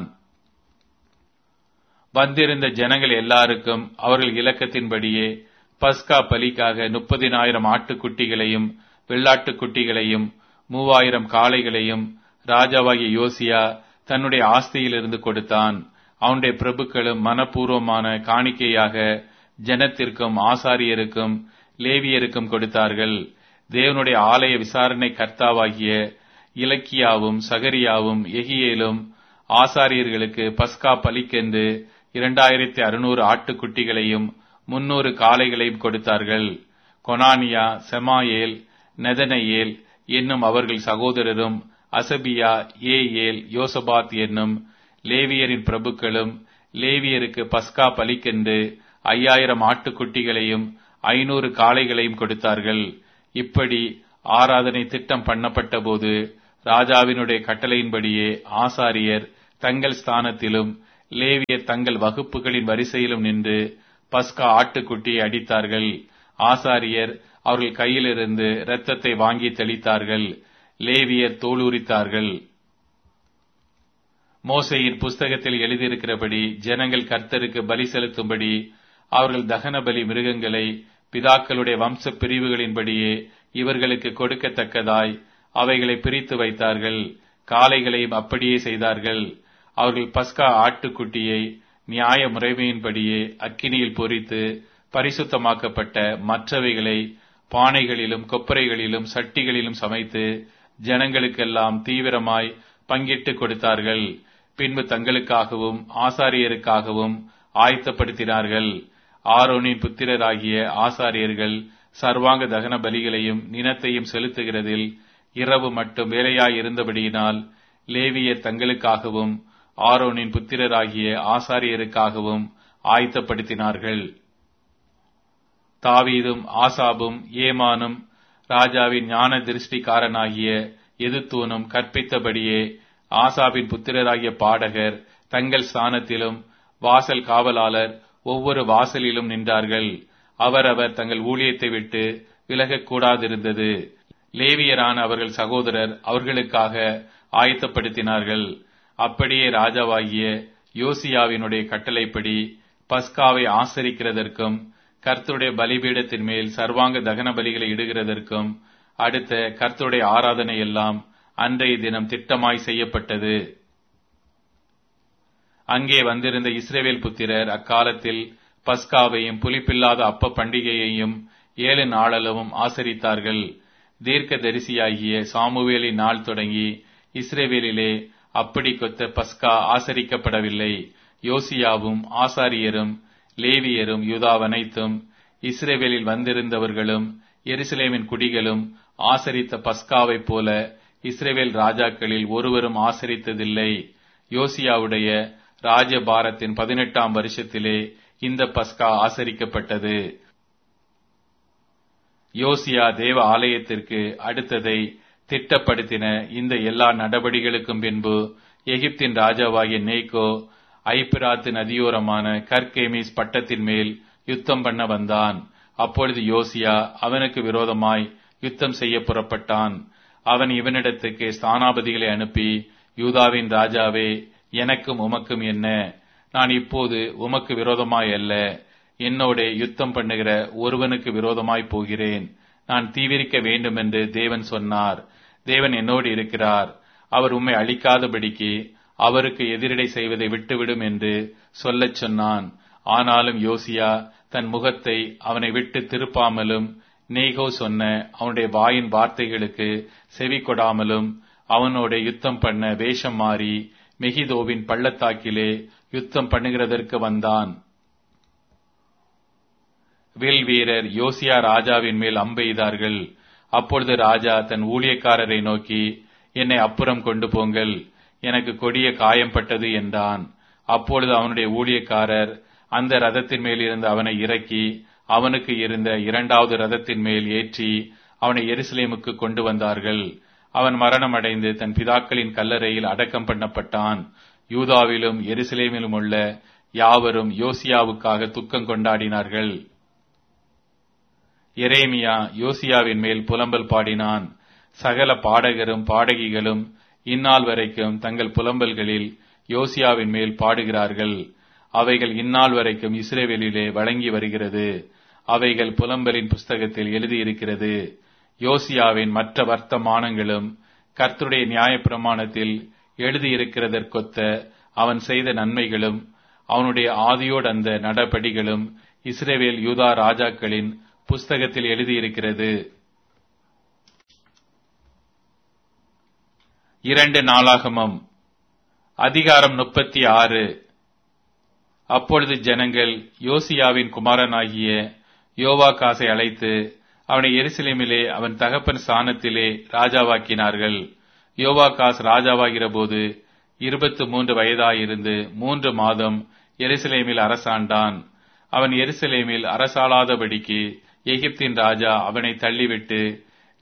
Speaker 1: வந்திருந்த ஜனங்கள் எல்லாருக்கும் அவர்கள் இலக்கத்தின்படியே பஸ்கா பலிக்காக முப்பதினாயிரம் ஆட்டுக்குட்டிகளையும் வெள்ளாட்டுக்குட்டிகளையும் மூவாயிரம் காளைகளையும் ராஜாவாகிய யோசியா தன்னுடைய ஆஸ்தியிலிருந்து கொடுத்தான். அவனுடைய பிரபுக்களும் மனப்பூர்வமான காணிக்கையாக ஜனத்திற்கும் ஆசாரியருக்கும் லேவியருக்கும் கொடுத்தார்கள். தேவனுடைய ஆலய விசாரணை கர்த்தாவாகிய இலக்கியாவும் சகரியாவும் எகியேலும் ஆசாரியர்களுக்கு பஸ்கா பலிக்கென்று இரண்டாயிரத்தி அறுநூறு ஆட்டுக்குட்டிகளையும் முன்னூறு காளைகளையும் கொடுத்தார்கள். கொனானியா, செமாயேல், நெதனையேல் என்னும் அவர்கள் சகோதரரும் அசபியா, ஏயேல், யோசபாத் என்னும் லேவியரின் பிரபுக்களும் லேவியருக்கு பஸ்கா பலிக்கென்று ஐயாயிரம் ஆட்டுக்குட்டிகளையும் ஐநூறு காளைகளையும் கொடுத்தார்கள். இப்படி ஆராதனை திட்டம் பண்ணப்பட்ட போது ராஜாவினுடைய கட்டளையின்படியே ஆசாரியர் தங்கள் ஸ்தானத்திலும் லேவியர் தங்கள் வகுப்புகளின் வரிசையிலும் நின்று பஸ்கா ஆட்டுக்குட்டியை அடித்தார்கள். ஆசாரியர் அவர்கள் கையிலிருந்து இரத்தத்தை வாங்கி தெளித்தார்கள். லேவியர் தோலுரித்தார்கள். மோசேயின் புஸ்தகத்தில் எழுதியிருக்கிறபடி ஜனங்கள் கர்த்தருக்கு பலி செலுத்தும்படி அவர்கள் தகன பலி மிருகங்களை பிதாக்களுடைய வம்ச பிரிவுகளின்படியே இவர்களுக்கு கொடுக்கத்தக்கதாய் அவைகளை பிரித்து வைத்தார்கள். காளைகளையும் அப்படியே செய்தார்கள். அவர்கள் பஸ்கா ஆட்டுக்குட்டியை நியாய முறைமையின்படியே அக்கினியில் பொரித்து பரிசுத்தமாக்கப்பட்ட மற்றவைகளை பானைகளிலும் கொப்பரைகளிலும் சட்டிகளிலும் சமைத்து ஜனங்களுக்கெல்லாம் தீவிரமாய் பங்கிட்டு கொடுத்தார்கள். பின்பு தங்களுக்காகவும் ஆசாரியருக்காகவும் ஆயத்தப்படுத்தினார்கள். ஆரோனின் புத்திரராகிய ஆசாரியர்கள் சர்வாங்க தகன பலிகளையும் நினத்தையும் செலுத்துகிறதில் இரவு மட்டும் வேலையாயிருந்தபடியினால் லேவியர் தங்களுக்காகவும் ஆரோனின் புத்திரராகிய ஆசாரியருக்காகவும் ஆயத்தப்படுத்தினார்கள். தாவீதும் ஆசாபும் ஏமானும் ராஜாவின் ஞான திருஷ்டிக்காரனாகிய எதுத்தூனும் கற்பித்தபடியே ஆசாபின் புத்திரராகிய பாடகர் தங்கள் ஸ்தானத்திலும் வாசல் காவலாளர் ஒவ்வொரு வாசலிலும் நின்றார்கள். அவரவர் தங்கள் ஊழியத்தை விட்டு விலகக்கூடாதிருந்தது. லேவியரான அவர்கள் சகோதரர் அவர்களுக்காக ஆயத்தப்படுத்தினார்கள். அப்படியே ராஜாவாகிய யோசியாவினுடைய கட்டளைப்படி பஸ்காவை ஆசரிக்கிறதற்கும் கர்த்தருடைய பலிபீடத்தின் மேல் சர்வாங்க தகன பலிகளை இடுகிறதற்கும் அடுத்த கர்த்தருடைய ஆராதனை எல்லாம் அன்றைய தினம் திட்டமாய் செய்யப்பட்டது. அங்கே வந்திருந்த இஸ்ரவேல் புத்திரர் அக்காலத்தில் பஸ்காவையும் புலிப்பில்லாத அப்ப பண்டிகையையும் ஏழு நாளளவும் ஆசரித்தார்கள். தீர்க்க தரிசியாகிய சாமுவேலின் நாள் தொடங்கி இஸ்ரவேலிலே அப்படி கொத்த பஸ்கா ஆசரிக்கப்படவில்லை. யோசியாவும் ஆசாரியரும் லேவியரும் யூதாவனைத்தும் இஸ்ரவேலில் வந்திருந்தவர்களும் எருசலேமின் குடிகளும் ஆசரித்த பஸ்காவைப் போல இஸ்ரவேல் ராஜாக்களில் ஒருவரும் ஆசரித்ததில்லை. யோசியாவுடைய ராஜபாரத்தின் பதினெட்டாம் வருஷத்திலே இந்த பஸ்கா ஆசரிக்கப்பட்டது. யோசியா தேவ ஆலயத்திற்கு அடுத்ததை திட்டப்படுத்தின இந்த எல்லா நடவடிக்கைகளுக்கும் பின்பு எகிப்தின் ராஜாவாகிய நேகோ ஐப்பிராத்து நதியோரமான கர்கேமிஸ் பட்டத்தின் மேல் யுத்தம் பண்ண வந்தான். அப்பொழுது யோசியா அவனுக்கு விரோதமாய் யுத்தம் செய்ய புறப்பட்டான். அவன் இவனிடத்துக்கு ஸ்தானாபதிகளை அனுப்பி, யூதாவின் ராஜாவே, எனக்கும் உமக்கும் என்ன? நான் இப்போது உமக்கு விரோதமாய் அல்ல, என்னோட யுத்தம் பண்ணுகிற ஒருவனுக்கு விரோதமாய் போகிறேன். நான் தீவிரிக்க வேண்டும் என்று தேவன் சொன்னார். தேவன் என்னோடு இருக்கிறார். அவர் உம்மை அழிக்காதபடிக்கு அவருக்கு எதிரிடை செய்வதை விட்டுவிடும் என்று சொல்லச் சொன்னான். ஆனாலும் யோசியா தன் முகத்தை அவனை விட்டு திருப்பாமலும் நேகோ சொன்ன அவனுடைய வாயின் வார்த்தைகளுக்கு செவி கொடாமலும் அவனோட யுத்தம் பண்ண வேஷம் மாறி மெகிதோவின் பள்ளத்தாக்கிலே யுத்தம் பண்ணுகிறதற்கு வந்தான். வில் வீரர் யோசியா ராஜாவின் மேல் அம்பெய்தார்கள். அப்பொழுது ராஜா தன் ஊழியக்காரரை நோக்கி, என்னை அப்புறம் கொண்டு போங்கள், எனக்கு கொடிய காயம்பட்டது என்றான். அப்பொழுது அவனுடைய ஊழியக்காரர் அந்த ரதத்தின் மேல் இருந்து அவனை இறக்கி அவனுக்கு இருந்த இரண்டாவது ரதத்தின் மேல் ஏற்றி அவனை எருசலேமுக்கு கொண்டு வந்தார்கள். அவன் மரணம் அடைந்து தன் பிதாக்களின் கல்லறையில் அடக்கம் பண்ணப்பட்டான். யூதாவிலும் எருசலேமிலும் உள்ள யாவரும் யோசியாவுக்காக துக்கம் கொண்டாடினார்கள். எரேமியா யோசியாவின் மேல் புலம்பல் பாடினான். சகல பாடகரும் பாடகிகளும் இந்நாள் வரைக்கும் தங்கள் புலம்பல்களில் யோசியாவின் மேல் பாடுகிறார்கள். அவைகள் இந்நாள் வரைக்கும் இஸ்ரவேலிலே வழங்கி வருகிறது. அவைகள் புலம்பலின் புஸ்தகத்தில் எழுதியிருக்கிறது. யோசியாவின் மற்ற வர்த்தமானங்களும் கர்த்தருடைய நியாயப்பிரமாணத்தில் எழுதியிருக்கிறதற்கொத்த அவன் செய்த நன்மைகளும் அவனுடைய ஆதியோடு அந்த நடபடிகளும் இஸ்ரவேல் யூதா ராஜாக்களின் புஸ்தகத்தில் எழுதியிருக்கிறது. இரண்டு நாளாகமம் அதிகாரம் முப்பத்தி ஆறு. அப்பொழுது ஜனங்கள் யோசியாவின் குமாரனாகிய யோவாகாசை அழைத்து அவனை எருசலேமிலே அவன் தகப்பன் ஸ்தானத்திலே ராஜாவாக்கினார்கள். யோவாகாஸ் ராஜாவாகிற போது இருபத்து மூன்று வயதாயிருந்து மூன்று மாதம் எருசலேமில் அரசாண்டான். அவன் எருசலேமில் அரசாளாதபடிக்கு எகிப்தின் ராஜா அவனை தள்ளிவிட்டு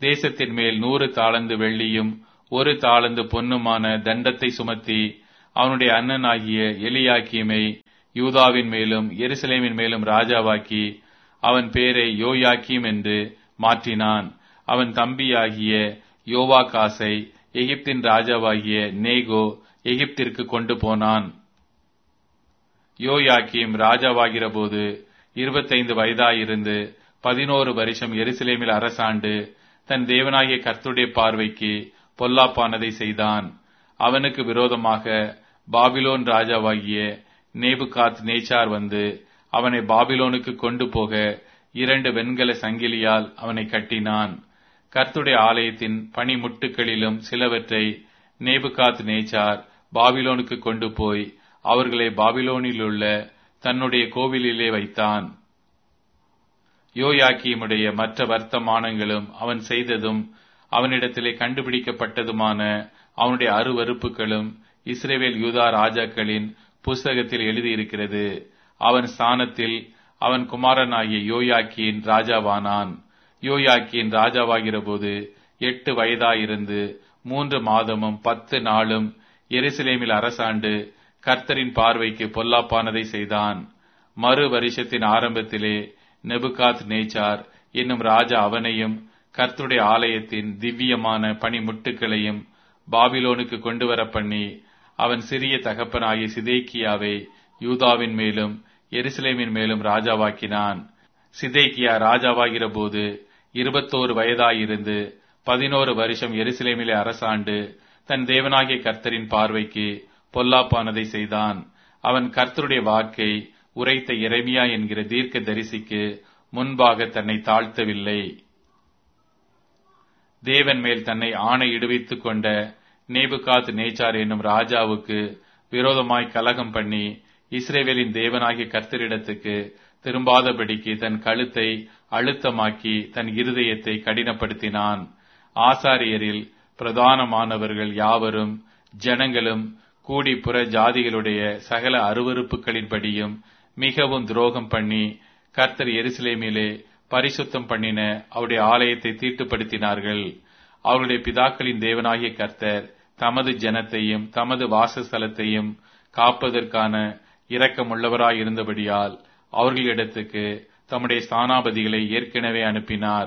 Speaker 1: தேசத்தின் மேல் நூறு தாளந்து வெள்ளியும் ஒரு தாளந்து பொன்னுமான தண்டத்தை சுமத்தி அவனுடைய அண்ணனாகிய எலியாக்கீமை யூதாவின் மேலும் எருசலேமின் மேலும் ராஜாவாக்கி அவன் பேரை யோயாக்கீம் என்று மாற்றினான். அவன் தம்பியாகிய யோவாகாசை எகிப்தின் ராஜாவாகிய நேகோ எகிப்திற்கு கொண்டு போனான். யோயாக்கீம் ராஜாவாகிற போது இருபத்தைந்து வயதாயிருந்து பதினோரு வருஷம் எருசலேமில் அரசாண்டு தன் தேவனாகிய கர்த்தருடைய பார்வைக்கு பொல்லாப்பானதை செய்தான். அவனுக்கு விரோதமாக பாபிலோன் ராஜாவாகிய நேபுகாத் நேச்சார் வந்து அவனை பாபிலோனுக்கு கொண்டு போக இரண்டு வெண்கல சங்கிலியால் அவனை கட்டினான். கர்த்தருடைய ஆலயத்தின் பணிமுட்டுகளிலும் சிலவற்றை நேபுகாத் நேச்சார் பாபிலோனுக்கு கொண்டு போய் அவர்களை பாபிலோனிலுள்ள தன்னுடைய கோவிலிலே வைத்தான். யோயாக்கீமுடைய மற்ற வர்த்தமானங்களும் அவன் செய்ததும் அவனிடத்திலே கண்டுபிடிக்கப்பட்டதுமான அவனுடைய அருவருப்புகளும் இஸ்ரவேல் யூதா ராஜாக்களின் புஸ்தகத்தில் எழுதியிருக்கிறது. அவன் ஸ்தானத்தில் அவன் குமாரனாகிய யோயாக்கீன் ராஜாவானான். யோயாக்கீன் ராஜாவாகிற போது எட்டு வயதாயிருந்து மூன்று மாதமும் பத்து நாளும் எருசலேமில் அரசாண்டு கர்த்தரின் பார்வைக்கு பொல்லாப்பானதை செய்தான். மறு வருஷத்தின் ஆரம்பத்திலே நெபுகாத் நேச்சார் என்னும் ராஜா அவனையும் கர்த்தருடைய ஆலயத்தின் திவ்யமான பணிமுட்டுகளையும் பாபிலோனுக்கு கொண்டு வர பண்ணி அவன் சிறிய தகப்பனாகிய சிதேக்கியாவை யூதாவின் மேலும் எருசலேமின் மேலும் ராஜாவாக்கினான். சிதேக்கியா ராஜாவாகிற போது இருபத்தோரு வயதாயிருந்து பதினோரு வருஷம் எருசலேமிலே அரசாண்டு தன் தேவனாகிய கர்த்தரின் பார்வைக்கு பொல்லாப்பானதை செய்தான். அவன் கர்த்தருடைய வாக்கை உரைத்த எரேமியா என்கிற தீர்க்க தரிசிக்கு முன்பாக தன்னை தாழ்த்தவில்லை. தேவன் மேல் தன்னை ஆணையிடுவித்துக் கொண்ட நேபுகாத் நேச்சார் என்னும் ராஜாவுக்கு விரோதமாய் கலகம் பண்ணி இஸ்ரவேலின் தேவனாகிய கர்த்தரிடத்துக்கு திரும்பாதபடிக்கு தன் கழுத்தை அழுத்தமாக்கி தன் இருதயத்தை கடினப்படுத்தினான். ஆசாரியரில் பிரதானமானவர்கள் யாவரும் ஜனங்களும் கூடி புற ஜாதிகளுடைய சகல அருவருப்புகளின்படியும் மிகவும் துரோகம் பண்ணி கர்த்தர் எருசலேமிலே பரிசுத்தம் பண்ணின அவருடைய ஆலயத்தை தீட்டுப்படுத்தினார்கள். அவருடைய பிதாக்களின் தேவனாகிய கர்த்தர் தமது ஜனத்தையும் தமது வாசஸ்தலத்தையும் காப்பதற்கான இரக்கமுள்ளவராயிருந்தபடியால் அவர்களிடத்துக்கு தம்முடைய ஸ்தானாபதிகளை ஏற்கனவே அனுப்பினார்.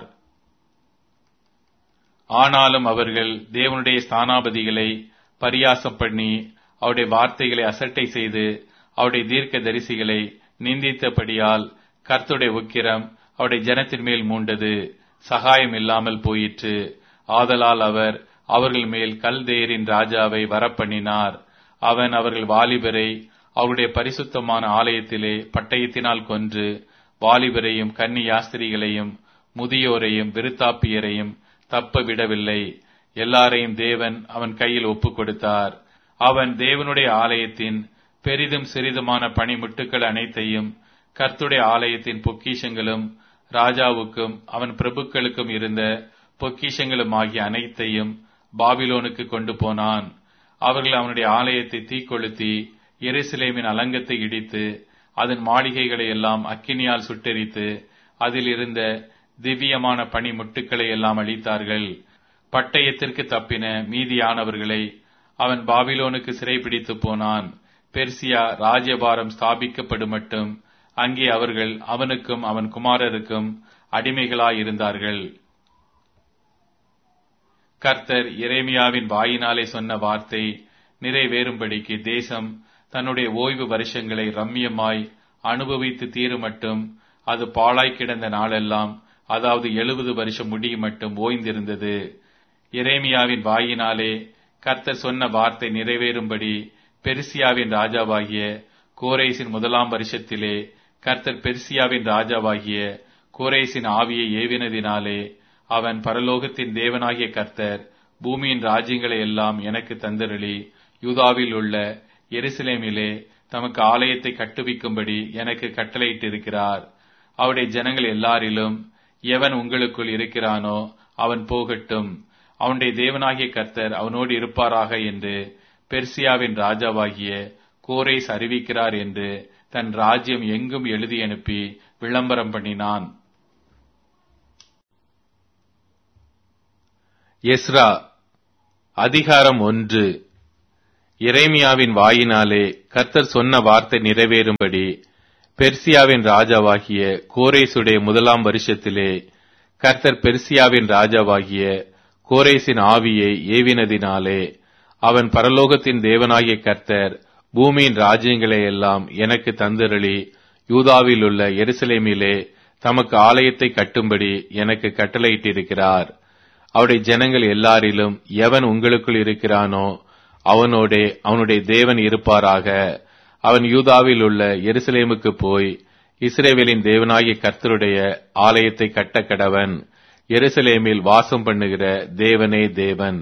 Speaker 1: ஆனாலும் அவர்கள் தேவனுடைய ஸ்தானாபதிகளை பரியாசம் பண்ணி அவருடைய வார்த்தைகளை அசட்டை செய்து அவருடைய தீர்க்க தரிசிகளை நிந்தித்தபடியால் கர்த்தருடைய உக்கிரம் அவருடைய ஜனத்தின் மேல் மூண்டது, சகாயம் இல்லாமல் போயிற்று. ஆதலால் அவர் அவர்கள் மேல் கல்தேயரின் ராஜாவை வரப்பண்ணினார். அவன் அவர்கள் வாலிபரை அவருடைய பரிசுத்தமான ஆலயத்திலே பட்டயத்தினால் கொன்று வாலிபரையும் கன்னி யாஸ்திரிகளையும் முதியோரையும் விருத்தாப்பியரையும் தப்ப விடவில்லை. எல்லாரையும் தேவன் அவன் கையில் ஒப்புக் கொடுத்தார். அவன் தேவனுடைய ஆலயத்தின் பெரிதும் சிறிதுமான பணிமுட்டுக்கள் அனைத்தையும் கர்த்தருடைய ஆலயத்தின் பொக்கிஷங்களும் ராஜாவுக்கும் அவன் பிரபுக்களுக்கும் இருந்த பொக்கிஷங்களும் ஆகிய அனைத்தையும் பாபிலோனுக்கு கொண்டு போனான். அவர்கள் அவனுடைய ஆலயத்தை தீக்கொளுத்தி எருசலேமின் அலங்கத்தை இடித்து அதன் மாளிகைகளை எல்லாம் அக்கினியால் சுட்டெரித்து அதில் இருந்த திவ்யமான பணிமுட்டுக்களை எல்லாம் அழித்தார்கள். பட்டயத்திற்கு தப்பின மீதியானவர்களை அவன் பாபிலோனுக்கு சிறைபிடித்து போனான். பெர்சியா ராஜ்யபாரம் ஸ்தாபிக்கப்படும் மட்டும் அங்கே அவர்கள் அவனுக்கும் அவன் குமாரருக்கும் அடிமைகளாயிருந்தார்கள். கர்த்தர் எரேமியாவின் வாயினாலே சொன்ன வார்த்தை நிறைவேறும்படிக்கு தேசம் தன்னுடைய ஓய்வு வருஷங்களை ரம்மியமாய் அனுபவித்து தீரும் மட்டும் அது பாழாய் கிடந்த நாளெல்லாம், அதாவது எழுபது வருஷம் முடியும் மட்டும் ஓய்ந்திருந்தது. எரேமியாவின் வாயினாலே கர்த்தர் சொன்ன வார்த்தை நிறைவேறும்படி பெர்சியாவின் ராஜாவாகிய கோரேசின் முதலாம் வருஷத்திலே கர்த்தர் பெர்சியாவின் ராஜாவாகிய கோரேசின் ஆவியை ஏவினதினாலே அவன் பரலோகத்தின் தேவனாகிய கர்த்தர் பூமியின் ராஜ்யங்களை எல்லாம் எனக்கு தந்தருளி யூதாவில் உள்ள எருசலேமிலே தமக்கு ஆலயத்தை கட்டுவிக்கும்படி எனக்கு கட்டளையிட்டிருக்கிறார். அவருடைய ஜனங்கள் எல்லாரிலும் எவன் உங்களுக்குள் இருக்கிறானோ அவன் போகட்டும், அவனுடைய தேவனாகிய கர்த்தர் அவனோடு இருப்பாராக என்று பெர்சியாவின் ராஜாவாகிய கோரேஸ் அறிவிக்கிறார் என்று தன் ராஜ்யம் எங்கும் எழுதி அனுப்பி விளம்பரம் பண்ணினான். எஸ்ரா அதிகாரம் ஒன்று. எரேமியாவின் வாயினாலே கர்த்தர் சொன்ன வார்த்தை நிறைவேறும்படி பெர்சியாவின் ராஜாவாகிய கோரேசுடைய முதலாம் வருஷத்திலே கர்த்தர் பெர்சியாவின் ராஜாவாகிய கோரேசின் ஆவியை ஏவினதினாலே அவன் பரலோகத்தின் தேவனாகிய கர்த்தர் பூமியின் ராஜ்யங்களை எல்லாம் எனக்கு தந்தருளி யூதாவில் உள்ள எருசலேமிலே தமக்கு ஆலயத்தை கட்டும்படி எனக்கு கட்டளையிட்டிருக்கிறார். அவருடைய ஜனங்கள் எல்லாரிலும் எவன் உங்களுக்குள் இருக்கிறானோ அவனோடே அவனுடைய தேவன் இருப்பாராக. அவன் யூதாவில் உள்ள எருசலேமுக்கு போய் இஸ்ரவேலின் தேவனாகிய கர்த்தருடைய ஆலயத்தை கட்ட கடவன். எருசலேமில் வாசம் பண்ணுகிற தேவனே தேவன்.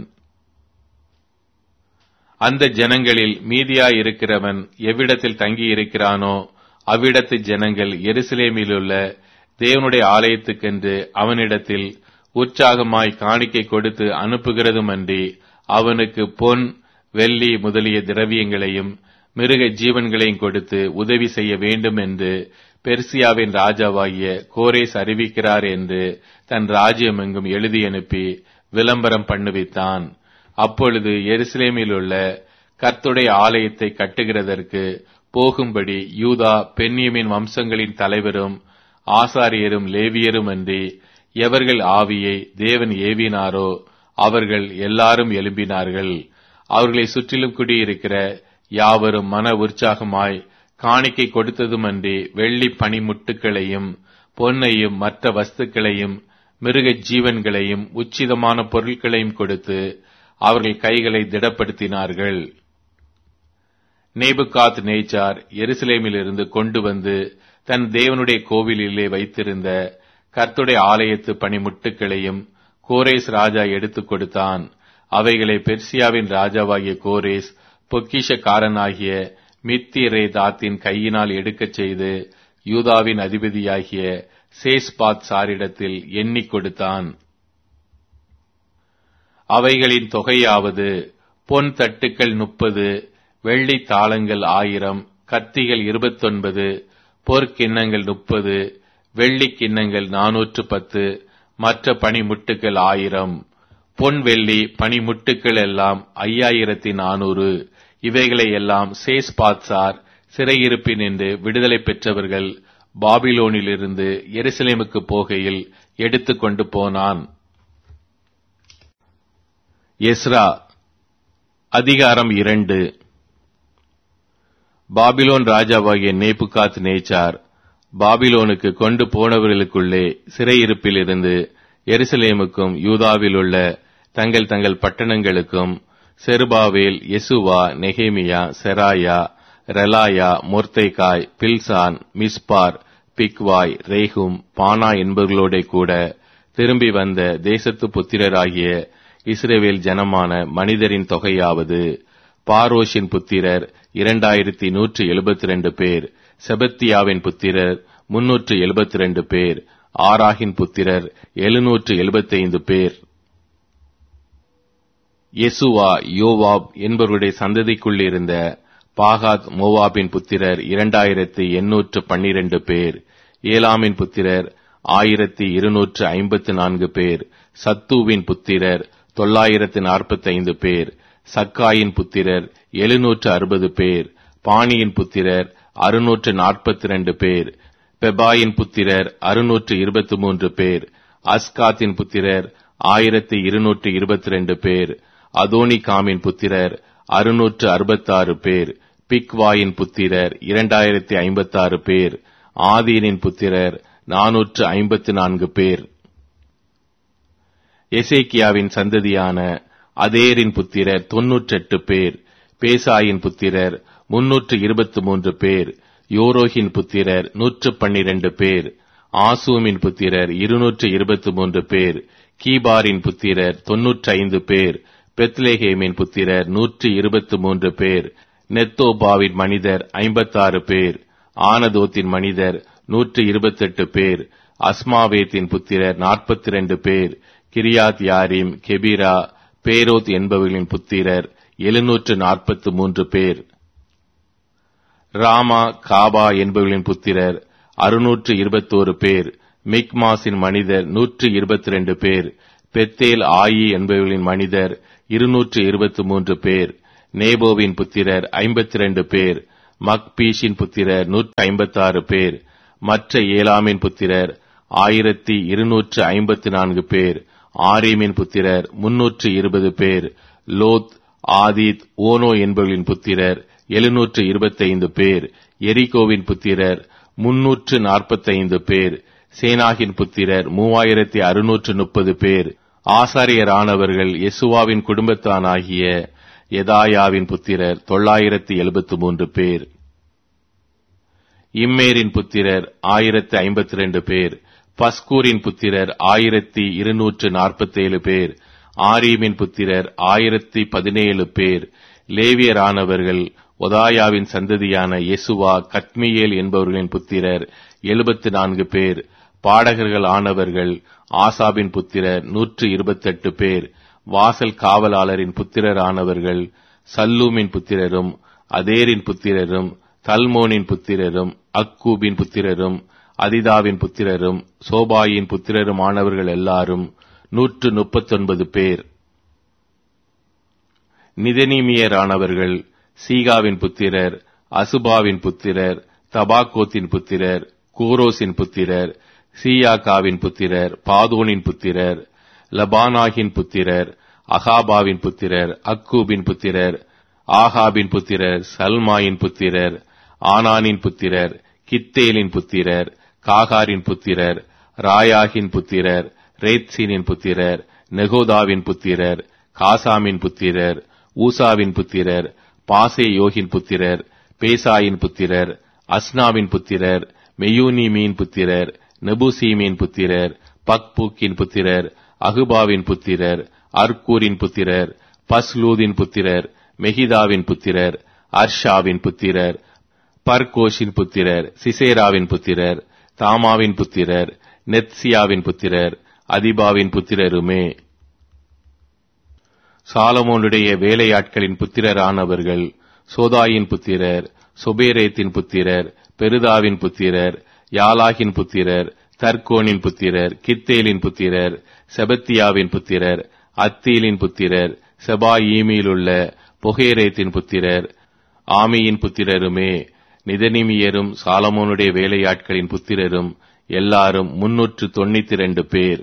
Speaker 1: அந்த ஜனங்களில் மீதியாயிருக்கிறவன் எவ்விடத்தில் தங்கி இருக்கிறானோ அவ்விடத்து ஜனங்கள் எருசலேமில் உள்ள தேவனுடைய ஆலயத்துக்கென்று அவனிடத்தில் உற்சாகமாய் காணிக்கை கொடுத்து அனுப்புகிறதுமன்றி அவனுக்கு பொன் வெள்ளி முதலிய திரவியங்களையும் மிருக ஜீவன்களையும் கொடுத்து உதவி செய்ய வேண்டும் என்று பெர்சியாவின் ராஜாவாகிய கோரேஸ் அறிவிக்கிறார் என்று தன் ராஜ்யம் எங்கும் எழுதி அனுப்பி விளம்பரம் பண்ணுவித்தான். அப்பொழுது எருசலேமில் உள்ள கர்த்தருடைய ஆலயத்தை கட்டுகிறதற்கு போகும்படி யூதா பென்யமீன் வம்சங்களின் தலைவரும் ஆசாரியரும் லேவியரும் அன்றி எவர்கள் ஆவியை தேவன் ஏவினாரோ அவர்கள் எல்லாரும் எழும்பினார்கள். அவர்களை சுற்றிலும் குடியிருக்கிற யாவரும் மன உற்சாகமாய் காணிக்கை கொடுத்ததுமன்றி வெள்ளி பனிமுட்டுகளையும் பொன்னையும் மற்ற வஸ்துக்களையும் மிருக ஜீவன்களையும் உச்சிதமான பொருட்களையும் கொடுத்து அவர்கள் கைகளை திடப்படுத்தினார்கள். நேபுகாத் நேச்சார் எருசலேமிலிருந்து கொண்டு வந்து தன் தேவனுடைய கோவிலிலே வைத்திருந்த கர்த்தருடைய ஆலயத்து பனிமுட்டுகளையும் கோரேஸ் ராஜா எடுத்துக் கொடுத்தான். அவைகளை பெர்சியாவின் ராஜாவாகிய கோரேஸ் பொக்கிஷக்காரனாகிய மித்திரேதாத்தின் கையினால் எடுக்கச் செய்து யூதாவின் அதிபதியாகிய சேஸ்பாத் சாரிடத்தில் எண்ணிக் கொடுத்தான். அவைகளின் தொகையாவது பொன் தட்டுக்கள் முப்பது, வெள்ளி தாளங்கள் ஆயிரம், கத்திகள் இருபத்தொன்பது, பொற்கிண்ணங்கள் முப்பது, வெள்ளி கிண்ணங்கள் நானூற்று பத்து, மற்ற பனிமுட்டுக்கள் ஆயிரம். பொன் வெள்ளி பனிமுட்டுக்கள் எல்லாம் ஐயாயிரத்தி நானூறு. இவைகளை எல்லாம் சேஸ்பாத்சார் சிறையிருப்பின் என்று விடுதலை பெற்றவர்கள் பாபிலோனிலிருந்து எருசலேமுக்கு போகையில் எடுத்துக் கொண்டு போனான். எஸ்ரா அதிகாரம் இரண்டு. பாபிலோன் ராஜாவாகிய நேபுகாத் நேச்சார் பாபிலோனுக்கு கொண்டு போனவர்களுக்குள்ளே சிறையிருப்பில் இருந்து எருசலேமுக்கும் யூதாவில் உள்ள தங்கள் தங்கள் பட்டணங்களுக்கும் செருபாவேல், யெசுவா, நெகேமியா, செராயா, ரெலாயா, மொர்தெகாய், பில்சான், மிஸ்பார், பிக்வாய், ரேகும், பானா என்பவர்களோட கூட திரும்பி வந்த தேசத்து புத்திரராகிய இஸ்ரவேல் ஜனமான மனிதரின் தொகையாவது பாரோஷின் புத்திரர் இரண்டாயிரத்தி நூற்றி எழுபத்தி ரெண்டு பேர், செபத்தியாவின் புத்திரர் முன்னூற்று எழுபத்தி ரெண்டு பேர், ஆராகின் புத்திரர் எழுநூற்று எழுபத்தி ஐந்து பேர். யெசுவா, யோவாப் என்பவருடைய சந்ததிக்குள்ளிருந்த பாகாத் மோவாபின் புத்திரர் இரண்டாயிரத்தி எண்ணூற்று பன்னிரண்டு பேர், ஏலாமின் புத்திரர் ஆயிரத்தி இருநூற்று ஐம்பத்தி நான்கு பேர், சத்தூவின் புத்திரர் தொள்ளாயிரத்து நாற்பத்தி ஐந்து பேர், சக்காயின் புத்திரர் எழுநூற்று அறுபது பேர், பாணியின் புத்திரர் அறுநூற்று நாற்பத்தி இரண்டு பேர், பெபாயின் புத்திரர் அறுநூற்று இருபத்தி மூன்று பேர், அஸ்காத்தின் புத்திரர் ஆயிரத்தி இருநூற்று இருபத்தி இரண்டு பேர், அதோனிகாமின் புத்திரர் அறுநூற்று அறுபத்தாறு பேர், பிக்வாயின் புத்திரர் இரண்டாயிரத்தி ஐம்பத்தாறு பேர், ஆதீனின் புத்திரர் நானூற்று ஐம்பத்தி நான்கு பேர். எசேக்கியாவின் சந்ததியான அதேரின் புத்திரர் தொன்னூற்றெட்டு பேர், பேசாயின் புத்திரர் முன்னூற்று இருபத்தி மூன்று பேர், யோரோகின் புத்திரர் நூற்று பன்னிரண்டு பேர், ஆசூமின் புத்திரர் இருநூற்று இருபத்தி மூன்று பேர், கீபாரின் புத்திரர் தொன்னூற்றி ஐந்து பேர், பெத்லேஹேமின் புத்திரர் நூற்று இருபத்தி மூன்று பேர், நெத்தோபாவின் மனிதர் ஐம்பத்தாறு பேர், ஆனதோத்தின் மனிதர் நூற்று இருபத்தெட்டு பேர், அஸ்மாவேத்தின் புத்திரர் நாற்பத்தி இரண்டு பேர், கிரியாத் யாரிம், கெபிரா, பேரோத் என்பவர்களின் புத்திரர் எழுநூற்று நாற்பத்தி மூன்று பேர். ராமா, காபா என்பவர்களின் புத்திரர் அறுநூற்று இருபத்தோரு பேர், மிக்மாசின் மனிதர் நூற்று இருபத்தி இரண்டு பேர்,
Speaker 2: பெத்தேல் ஆயி என்பவர்களின் மனிதர் இருநூற்று இருபத்தி மூன்று பேர். நேபோவின் புத்திரர் ஐம்பத்தி இரண்டு பேர். மக்பீஷின் புத்திரர் நூற்றி ஐம்பத்தி ஆறு பேர். மற்ற ஏலாமின் புத்திரர் ஆயிரத்தி இருநூற்று ஐம்பத்தி நான்கு பேர். ஆரீமின் புத்திரர் முன்னூற்று இருபது பேர். லோத், ஆதித், ஓனோ என்பவர்களின் புத்திரர் எழுநூற்று இருபத்தைந்து பேர். எரிகோவின் புத்திரர் முன்னூற்று நாற்பத்தைந்து பேர். சேனாகின் புத்திரர் மூவாயிரத்தி அறுநூற்று முப்பது பேர். ஆசாரியரானவர்கள் யெசுவாவின் குடும்பத்தானாகிய யெதாயாவின் புத்திரர் தொள்ளாயிரத்தி எழுபத்து மூன்று பேர். இம்மேரின் புத்திரர் ஆயிரத்தி ஐம்பத்தி இரண்டு பேர். பஸ்கூரின் புத்திரர் ஆயிரத்தி இருநூற்று நாற்பத்தேழு பேர். ஆரீமின் புத்திரர் ஆயிரத்தி பதினேழு பேர். லேவியரானவர்கள் ஒதாயாவின் சந்ததியான யெசுவா, கத்மியேல் என்பவர்களின் புத்திரர் எழுபத்து நான்கு பேர். பாடகர்கள் ஆனவர்கள் ஆசாபின் புத்திரர் நூற்று இருபத்தெட்டு பேர். வாசல் காவலாளரின் புத்திரர் ஆனவர்கள் சல்லூமின் புத்திரரும் அதேரின் புத்திரரும் தல்மோனின் புத்திரரும் அக்கூபின் புத்திரரும் அதிதாவின் புத்திரரும் சோபாயின் புத்திரரும் ஆனவர்கள் எல்லாரும் நூற்று முப்பத்தொன்பது பேர். நிதனீமியரானவர்கள் சீகாவின் புத்திரர், அசுபாவின் புத்திரர், தபாகோத்தின் புத்திரர், கூரோசின் புத்திரர், சீயாக்காவின் புத்திரர், பாதோனின் புத்திரர், லபானாகின் புத்திரர், அகாபாவின் புத்திரர், அக்கூபின் புத்திரர், ஆகாபின் புத்திரர், சல்மாயின் புத்திரர், ஆனானின் புத்திரர், கித்தேலின் புத்திரர், காகாரின் புத்திரர், ராயாகின் புத்திரர், ரேத்சீனின் புத்திரர், நெகோதாவின் புத்திரர், காசாமின் புத்திரர், ஊசாவின் புத்திரர், பாசேயோகின் புத்திரர், பேசாயின் புத்திரர், அஸ்னாவின் புத்திரர், மெயூனிமின் புத்திரர், நெபுசீமின் புத்திரர், பக்பூக்கின் புத்திரர், அகுபாவின் புத்திரர், அர்கூரின் புத்திரர், பஸ்லூதின் புத்திரர், மெகிதாவின் புத்திரர், அர்ஷாவின் புத்திரர், பர்கோஷின் புத்திரர், சிசேராவின் புத்திரர், தாமாவின் புத்திரர், நெத்சியாவின் புத்திரர், அதிபாவின் புத்திரருமே. சாலமோனுடைய வேலையாட்களின் புத்திரரானவர்கள் சோதாயின் புத்திரர், சொபேரேத்தின் புத்திரர், பெருதாவின் புத்திரர், யாலாகின் புத்திரர், தர்கோனின் புத்திரர், கித்தேலின் புத்திரர், செபத்தியாவின் புத்திரர், அத்தீலின் புத்திரர், செபாயீமிலுள்ள பொகேரேத்தின் புத்திரர், ஆமியின் புத்திரருமே. நிதனிமியரும் சாலமோனுடைய வேலையாட்களின் புத்திரரும் எல்லாரும் முன்னூற்று தொண்ணூத்தி இரண்டு பேர்.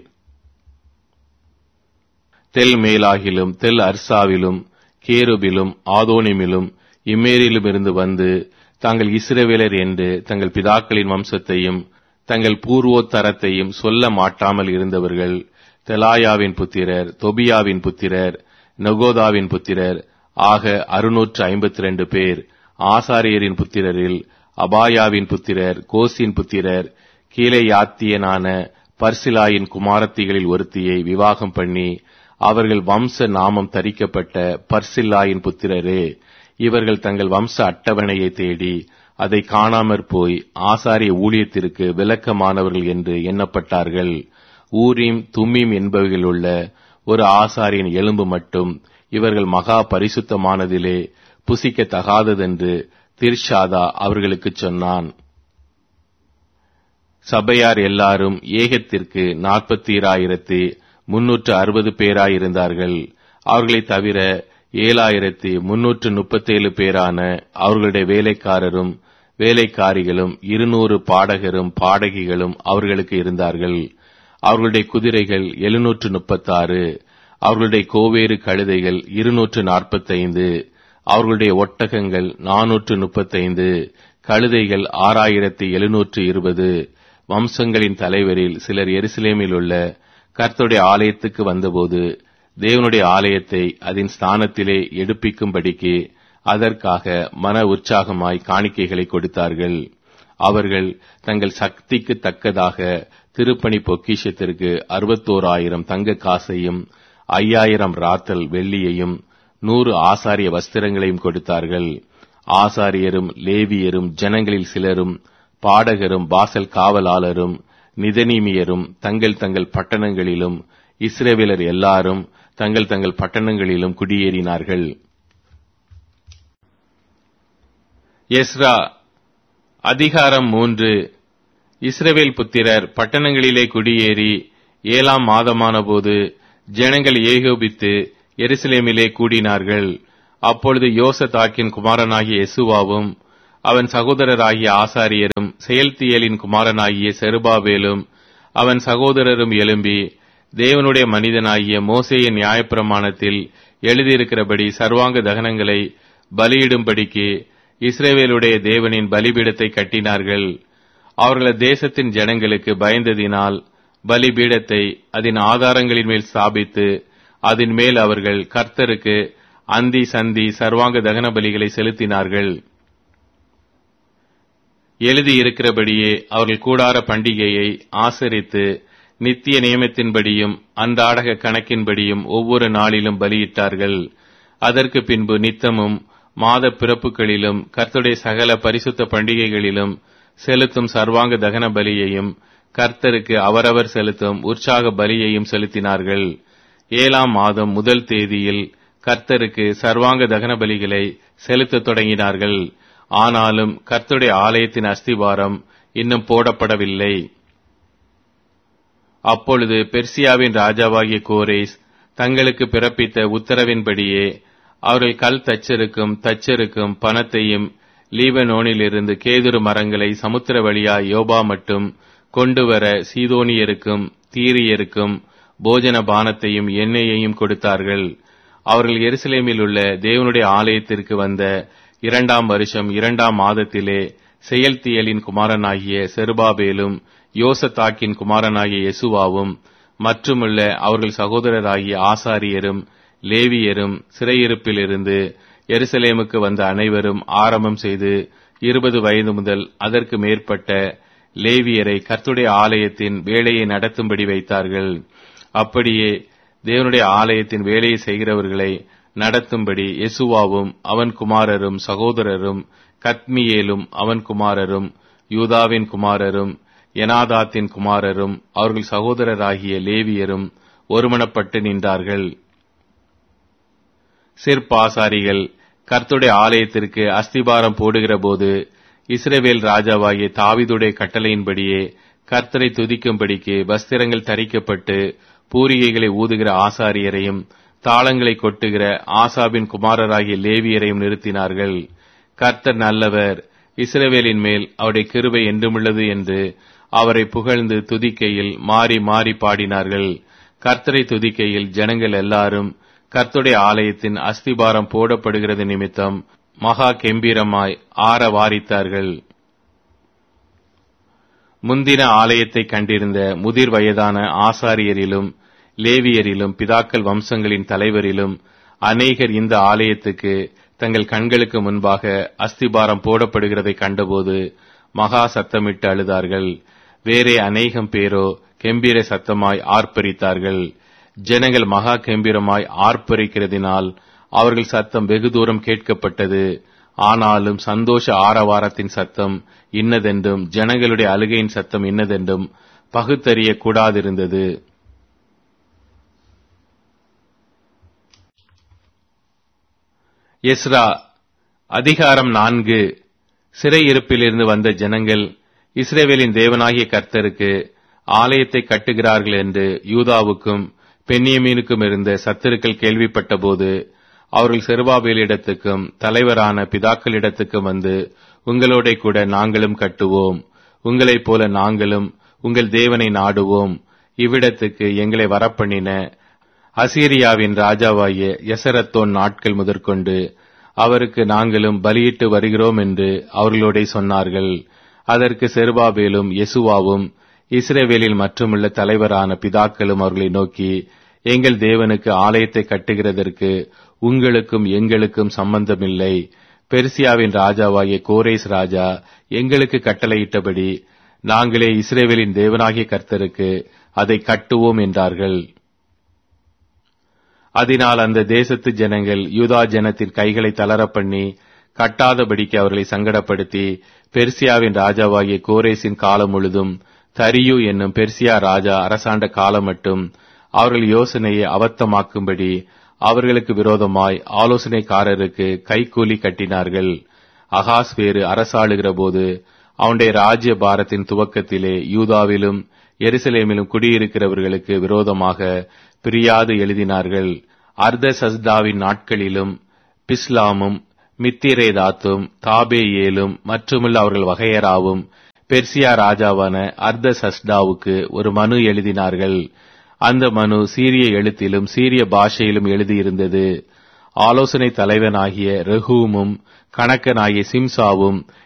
Speaker 2: தெல் மேலாகிலும் தெல் அர்சாவிலும் கேருபிலும் ஆதோனிமிலும் இம்மேரிலுமிருந்து வந்து தாங்கள் இஸ்ரவேலர் என்று தங்கள் பிதாக்களின் வம்சத்தையும் தங்கள் பூர்வோத்தரத்தையும் சொல்ல மாட்டாமல் இருந்தவர்கள் தெலாயாவின் புத்திரர், தொபியாவின் புத்திரர், நெகோதாவின் புத்திரர் ஆக அறுநூற்று ஐம்பத்தி இரண்டு பேர். ஆசாரியரின் புத்திரரில் அபாயாவின் புத்திரர், கோசின் புத்திரர், கீலேயாத்தியனான பர்சிலாயின் குமாரத்திகளில் ஒருத்தியை விவாகம் பண்ணி அவர்கள் வம்ச நாமம் தரிக்கப்பட்ட பர்சில்லாயின் புத்திரரே. இவர்கள் தங்கள் வம்ச அட்டவணையை தேடி அதை காணாமற் போய் ஆசாரிய ஊழியத்திற்கு விலக்கமானவர்கள் என்று எண்ணப்பட்டார்கள். ஊரீம் தும்மீம் என்பவைகளுள்ள ஒரு ஆசாரியின் எலும்பு மட்டும் இவர்கள் மகா பரிசுத்தமானதிலே புசிக்க தகாததென்று திர்ஷாதா அவர்களுக்கு சொன்னான். சபையார் எல்லாரும் ஏகத்திற்கு நாற்பத்தீராயிரத்தி முன்னூற்று அறுபது பேராயிருந்தார்கள். அவர்களைத் தவிர ஏழாயிரத்தி முன்னூற்று முப்பத்தேழு பேரான அவர்களுடைய வேலைக்காரரும் வேலைக்காரிகளும் இருநூறு பாடகரும் பாடகிகளும் அவர்களுக்கு இருந்தார்கள். அவர்களுடைய குதிரைகள் எழுநூற்று முப்பத்தாறு, அவர்களுடைய கோவேறு கழுதைகள் இருநூற்று நாற்பத்தைந்து, அவர்களுடைய ஒட்டகங்கள் நானூற்று முப்பத்தைந்து, கழுதைகள் ஆறாயிரத்தி எழுநூற்று இருபது. வம்சங்களின் தலைவரில் சிலர் எருசலேமில் உள்ள கர்த்தருடைய ஆலயத்துக்கு வந்தபோது தேவனுடைய ஆலயத்தை அதன் ஸ்தானத்திலே எடுப்பிக்கும்படிக்கு அதற்காக மன உற்சாகமாய் காணிக்கைகளை கொடுத்தார்கள். அவர்கள் தங்கள் சக்திக்கு தக்கதாக திருப்பணி பொக்கிஷத்திற்கு அறுபத்தோராயிரம் தங்க காசையும் ஐயாயிரம் ராத்தல் வெள்ளியையும் நூறு ஆசாரிய வஸ்திரங்களையும் கொடுத்தார்கள். ஆசாரியரும் லேவியரும் ஜனங்களில் சிலரும் பாடகரும் வாசல் காவலாளரும் நிதனீமியரும் தங்கள் தங்கள் பட்டணங்களிலும் இஸ்ரவேலர் எல்லாரும் தங்கள் தங்கள் பட்டணங்களிலும் குடியேறினார்கள். எஸ்ரா அதிகாரம் மூன்று. இஸ்ரவேல் புத்திரர் பட்டணங்களிலே குடியேறி ஏழாம் மாதமான போது ஜனங்கள் ஏகோபித்து எருசலேமிலே கூடினார்கள். அப்பொழுது யோசதாக்கின் குமாரனாகிய யெசுவாவும் அவன் சகோதரராகிய ஆசாரியரும் செயல்தியேலின் குமாரனாகிய செருபாபேலும் அவன் சகோதரரும் எழும்பி தேவனுடைய மனிதனாகிய மோசேயின் நியாயப்பிரமாணத்தில் எழுதியிருக்கிறபடி சர்வாங்க தகனங்களை பலியிடும்படிக்கு இஸ்ரவேலுடைய தேவனின் பலிபீடத்தை கட்டினார்கள். அவர்கள தேசத்தின் ஜனங்களுக்கு பயந்ததினால் பலிபீடத்தை அதன் ஆதாரங்களின் மேல் ஸ்தாபித்து அதன் மேல் அவர்கள் கர்த்தருக்கு அந்தி சந்தி சர்வாங்க தகன பலிகளை செலுத்தினார்கள். எழுதியிருக்கிறபடியே அவர்கள் கூடார பண்டிகையை ஆசரித்து நித்திய நியமத்தின்படியும் அன்றாடக கணக்கின்படியும் ஒவ்வொரு நாளிலும் பலியிட்டார்கள். அதற்கு பின்பு நித்தமும் மாத பிறப்புகளிலும் கர்த்தருடைய சகல பரிசுத்த பண்டிகைகளிலும் செலுத்தும் சர்வாங்க தகன பலியையும் கர்த்தருக்கு அவரவர் செலுத்தும் உற்சாக பலியையும் செலுத்தினார்கள். ஏழாம் மாதம் முதல் தேதியில் கர்த்தருக்கு சர்வாங்க தகன பலிகளை செலுத்தத் தொடங்கினார்கள். ஆனாலும் கர்த்தருடைய ஆலயத்தின் அஸ்திவாரம் இன்னும் போடப்படவில்லை. அப்பொழுது பெர்சியாவின் ராஜாவாகிய கோரேஸ் தங்களுக்கு பிறப்பித்த உத்தரவின்படியே அவர்கள் கல் தச்சருக்கும் தச்சருக்கும் பணத்தையும் லீபனோனிலிருந்து கேதுரு மரங்களை சமுத்திர வழியாய் யோபா மட்டும் கொண்டு வர சீதோனியருக்கும் தீரியருக்கும் போஜன பானத்தையும் எண்ணெயையும் கொடுத்தார்கள். அவர்கள் எருசலேமில் உள்ள தேவனுடைய ஆலயத்திற்கு வந்த இரண்டாம் வருஷம் இரண்டாம் மாதத்திலே செயல்தியேலின் குமாரனாகிய செருபாபேலும் யோசதாக்கின் குமாரனாகிய யெசுவாவும் மற்றுமுள்ள அவர்கள் சகோதரராகிய ஆசாரியரும் லேவியரும் சிறையிருப்பிலிருந்து எருசலேமுக்கு வந்த அனைவரும் ஆரம்பம் செய்து இருபது வயது முதல் அதற்கு மேற்பட்ட லேவியரை கர்த்தருடைய ஆலயத்தின் வேலையை நடத்தும்படி வைத்தார்கள். அப்படியே தேவனுடைய ஆலயத்தின் வேலையை செய்கிறவர்களை நடத்தும்படி யெசுவாவும் அவன் குமாரரும் சகோதரரும் கத்மியேலும் அவன் குமாரரும் யூதாவின் குமாரரும் எனாதாத்தின் குமாரரும் அவர்கள் சகோதரராகிய லேவியரும் ஒருமனப்பட்டு நின்றார்கள். சிற்பாசாரிகள் கர்த்தருடைய ஆலயத்திற்கு அஸ்திபாரம் போடுகிற போது இஸ்ரவேல் ராஜாவாகிய தாவீதுடைய கட்டளையின்படியே கர்த்தரை துதிக்கும்படிக்கு வஸ்திரங்கள் தரிக்கப்பட்டு பூரிகைகளை ஊதுகிற ஆசாரியரையும் தாளங்களை கொட்டுகிற ஆசாபின் குமாரராகிய லேவியரையும் நிறுத்தினார்கள். கர்த்தர் நல்லவர், இஸ்ரவேலின் மேல் அவருடைய கிருபை என்றுமுள்ளது என்று அவரை புகழ்ந்து துதிக்கையில் மாறி மாறி பாடினார்கள். கர்த்தரை துதிக்கையில் ஜனங்கள் எல்லாரும் கர்த்தருடைய ஆலயத்தின் அஸ்திபாரம் போடப்படுகிறது நிமித்தம் மகா கெம்பீரமாய் ஆரவாரித்தார்கள். முந்தின ஆலயத்தை கண்டிருந்த முதிர் வயதான ஆசாரியரிலும் லேவியரிலும் பிதாக்கள் வம்சங்களின் தலைவரிலும் அநேகர் இந்த ஆலயத்துக்கு தங்கள் கண்களுக்கு முன்பாக அஸ்திபாரம் போடப்படுகிறதை கண்டபோது மகா சத்தமிட்டு அழுதார்கள். வேறே அநேகம் பேரோ கெம்பீர சத்தமாய் ஆர்ப்பரித்தார்கள். ஜனங்கள் மகா கெம்பீரமாய் ஆர்ப்பரிக்கிறதினால் அவர்கள் சத்தம் வெகு தூரம் கேட்கப்பட்டது. ஆனாலும் சந்தோஷ ஆரவாரத்தின் சத்தம் இன்னதென்றும் ஜனங்களுடைய அழுகையின் சத்தம் இன்னதென்றும் பகுத்தறிய கூடாதிருந்தது. எஸ்ரா அதிகாரம் நான்கு. சிறையிருப்பிலிருந்து வந்த ஜனங்கள் இஸ்ரவேலின் தேவனாகிய கர்த்தருக்கு ஆலயத்தை கட்டுகிறார்கள் என்று யூதாவுக்கும் பென்யமீனுக்கும் இருந்த சத்துருக்கள் கேள்விப்பட்டபோது அவர்கள் செருபாபேலிடத்துக்கும் தலைவரான பிதாக்களிடத்துக்கும் வந்து, உங்களோட கூட நாங்களும் கட்டுவோம், உங்களைப் போல நாங்களும் உங்கள் தேவனை நாடுவோம், இவ்விடத்துக்கு எங்களை வரப்பண்ணின அசீரியாவின் ராஜாவாகிய எசரத்தோன் நாட்கள் முதற்கொண்டு அவருக்கு நாங்களும் பலியிட்டு வருகிறோம் என்று அவர்களோட சொன்னார்கள். அதற்கு செருபாபேலும் யெசுவாவும் இஸ்ரவேலில் மற்றுமுள்ள தலைவரான பிதாக்களும் அவர்களை நோக்கி, எங்கள் தேவனுக்கு ஆலயத்தை கட்டுகிறதற்கு உங்களுக்கும் எங்களுக்கும் சம்பந்தமில்லை. பெர்சியாவின் ராஜாவாகிய கோரேஸ் ராஜா எங்களுக்கு கட்டளையிட்டபடி நாங்களே இஸ்ரவேலின் தேவனாகிய கர்த்தருக்கு அதை கட்டுவோம் என்றார்கள். அதனால் அந்த தேசத்து ஜனங்கள் யூதா ஜனத்தின் கைகளை தளரப் பண்ணி கட்டாதபடிக்கு அவர்களை சங்கடப்படுத்தி பெர்சியாவின் ராஜாவாகிய கோரேசின் காலம் முழுதும் தரியு என்னும் பெர்சியா ராஜா அரசாண்ட காலம் மட்டும் அவர்கள் யோசனையை அவத்தமாக்கும்படி அவர்களுக்கு விரோதமாய் ஆலோசனைக்காரருக்கு கைக்கூலி கட்டினார்கள். அகாஸ் வேறு அரசாளுகிற போது அவனுடைய ராஜ்ய பாரத்தின் துவக்கத்திலே யூதாவிலும் எருசலேமிலும் குடியிருக்கிறவர்களுக்கு விரோதமாக பிரியாது எழுதினார்கள். அர்தசஸ்தாவின் நாட்களிலும் பிஸ்லாமும் மித்திரேதாத்தும் தாபேயேலும் மற்றுமுள்ள அவர்கள் வகையராவும் பெர்சியா ராஜாவான அர்தசஸ்டாவுக்கு ஒரு மனு எழுதினார்கள். அந்த மனு சீரிய எழுத்திலும் சீரிய பாஷையிலும் எழுதியிருந்தது. ஆலோசனை தலைவனாகிய ரெஹூமும் கணக்கனாகிய சிம்சாவும்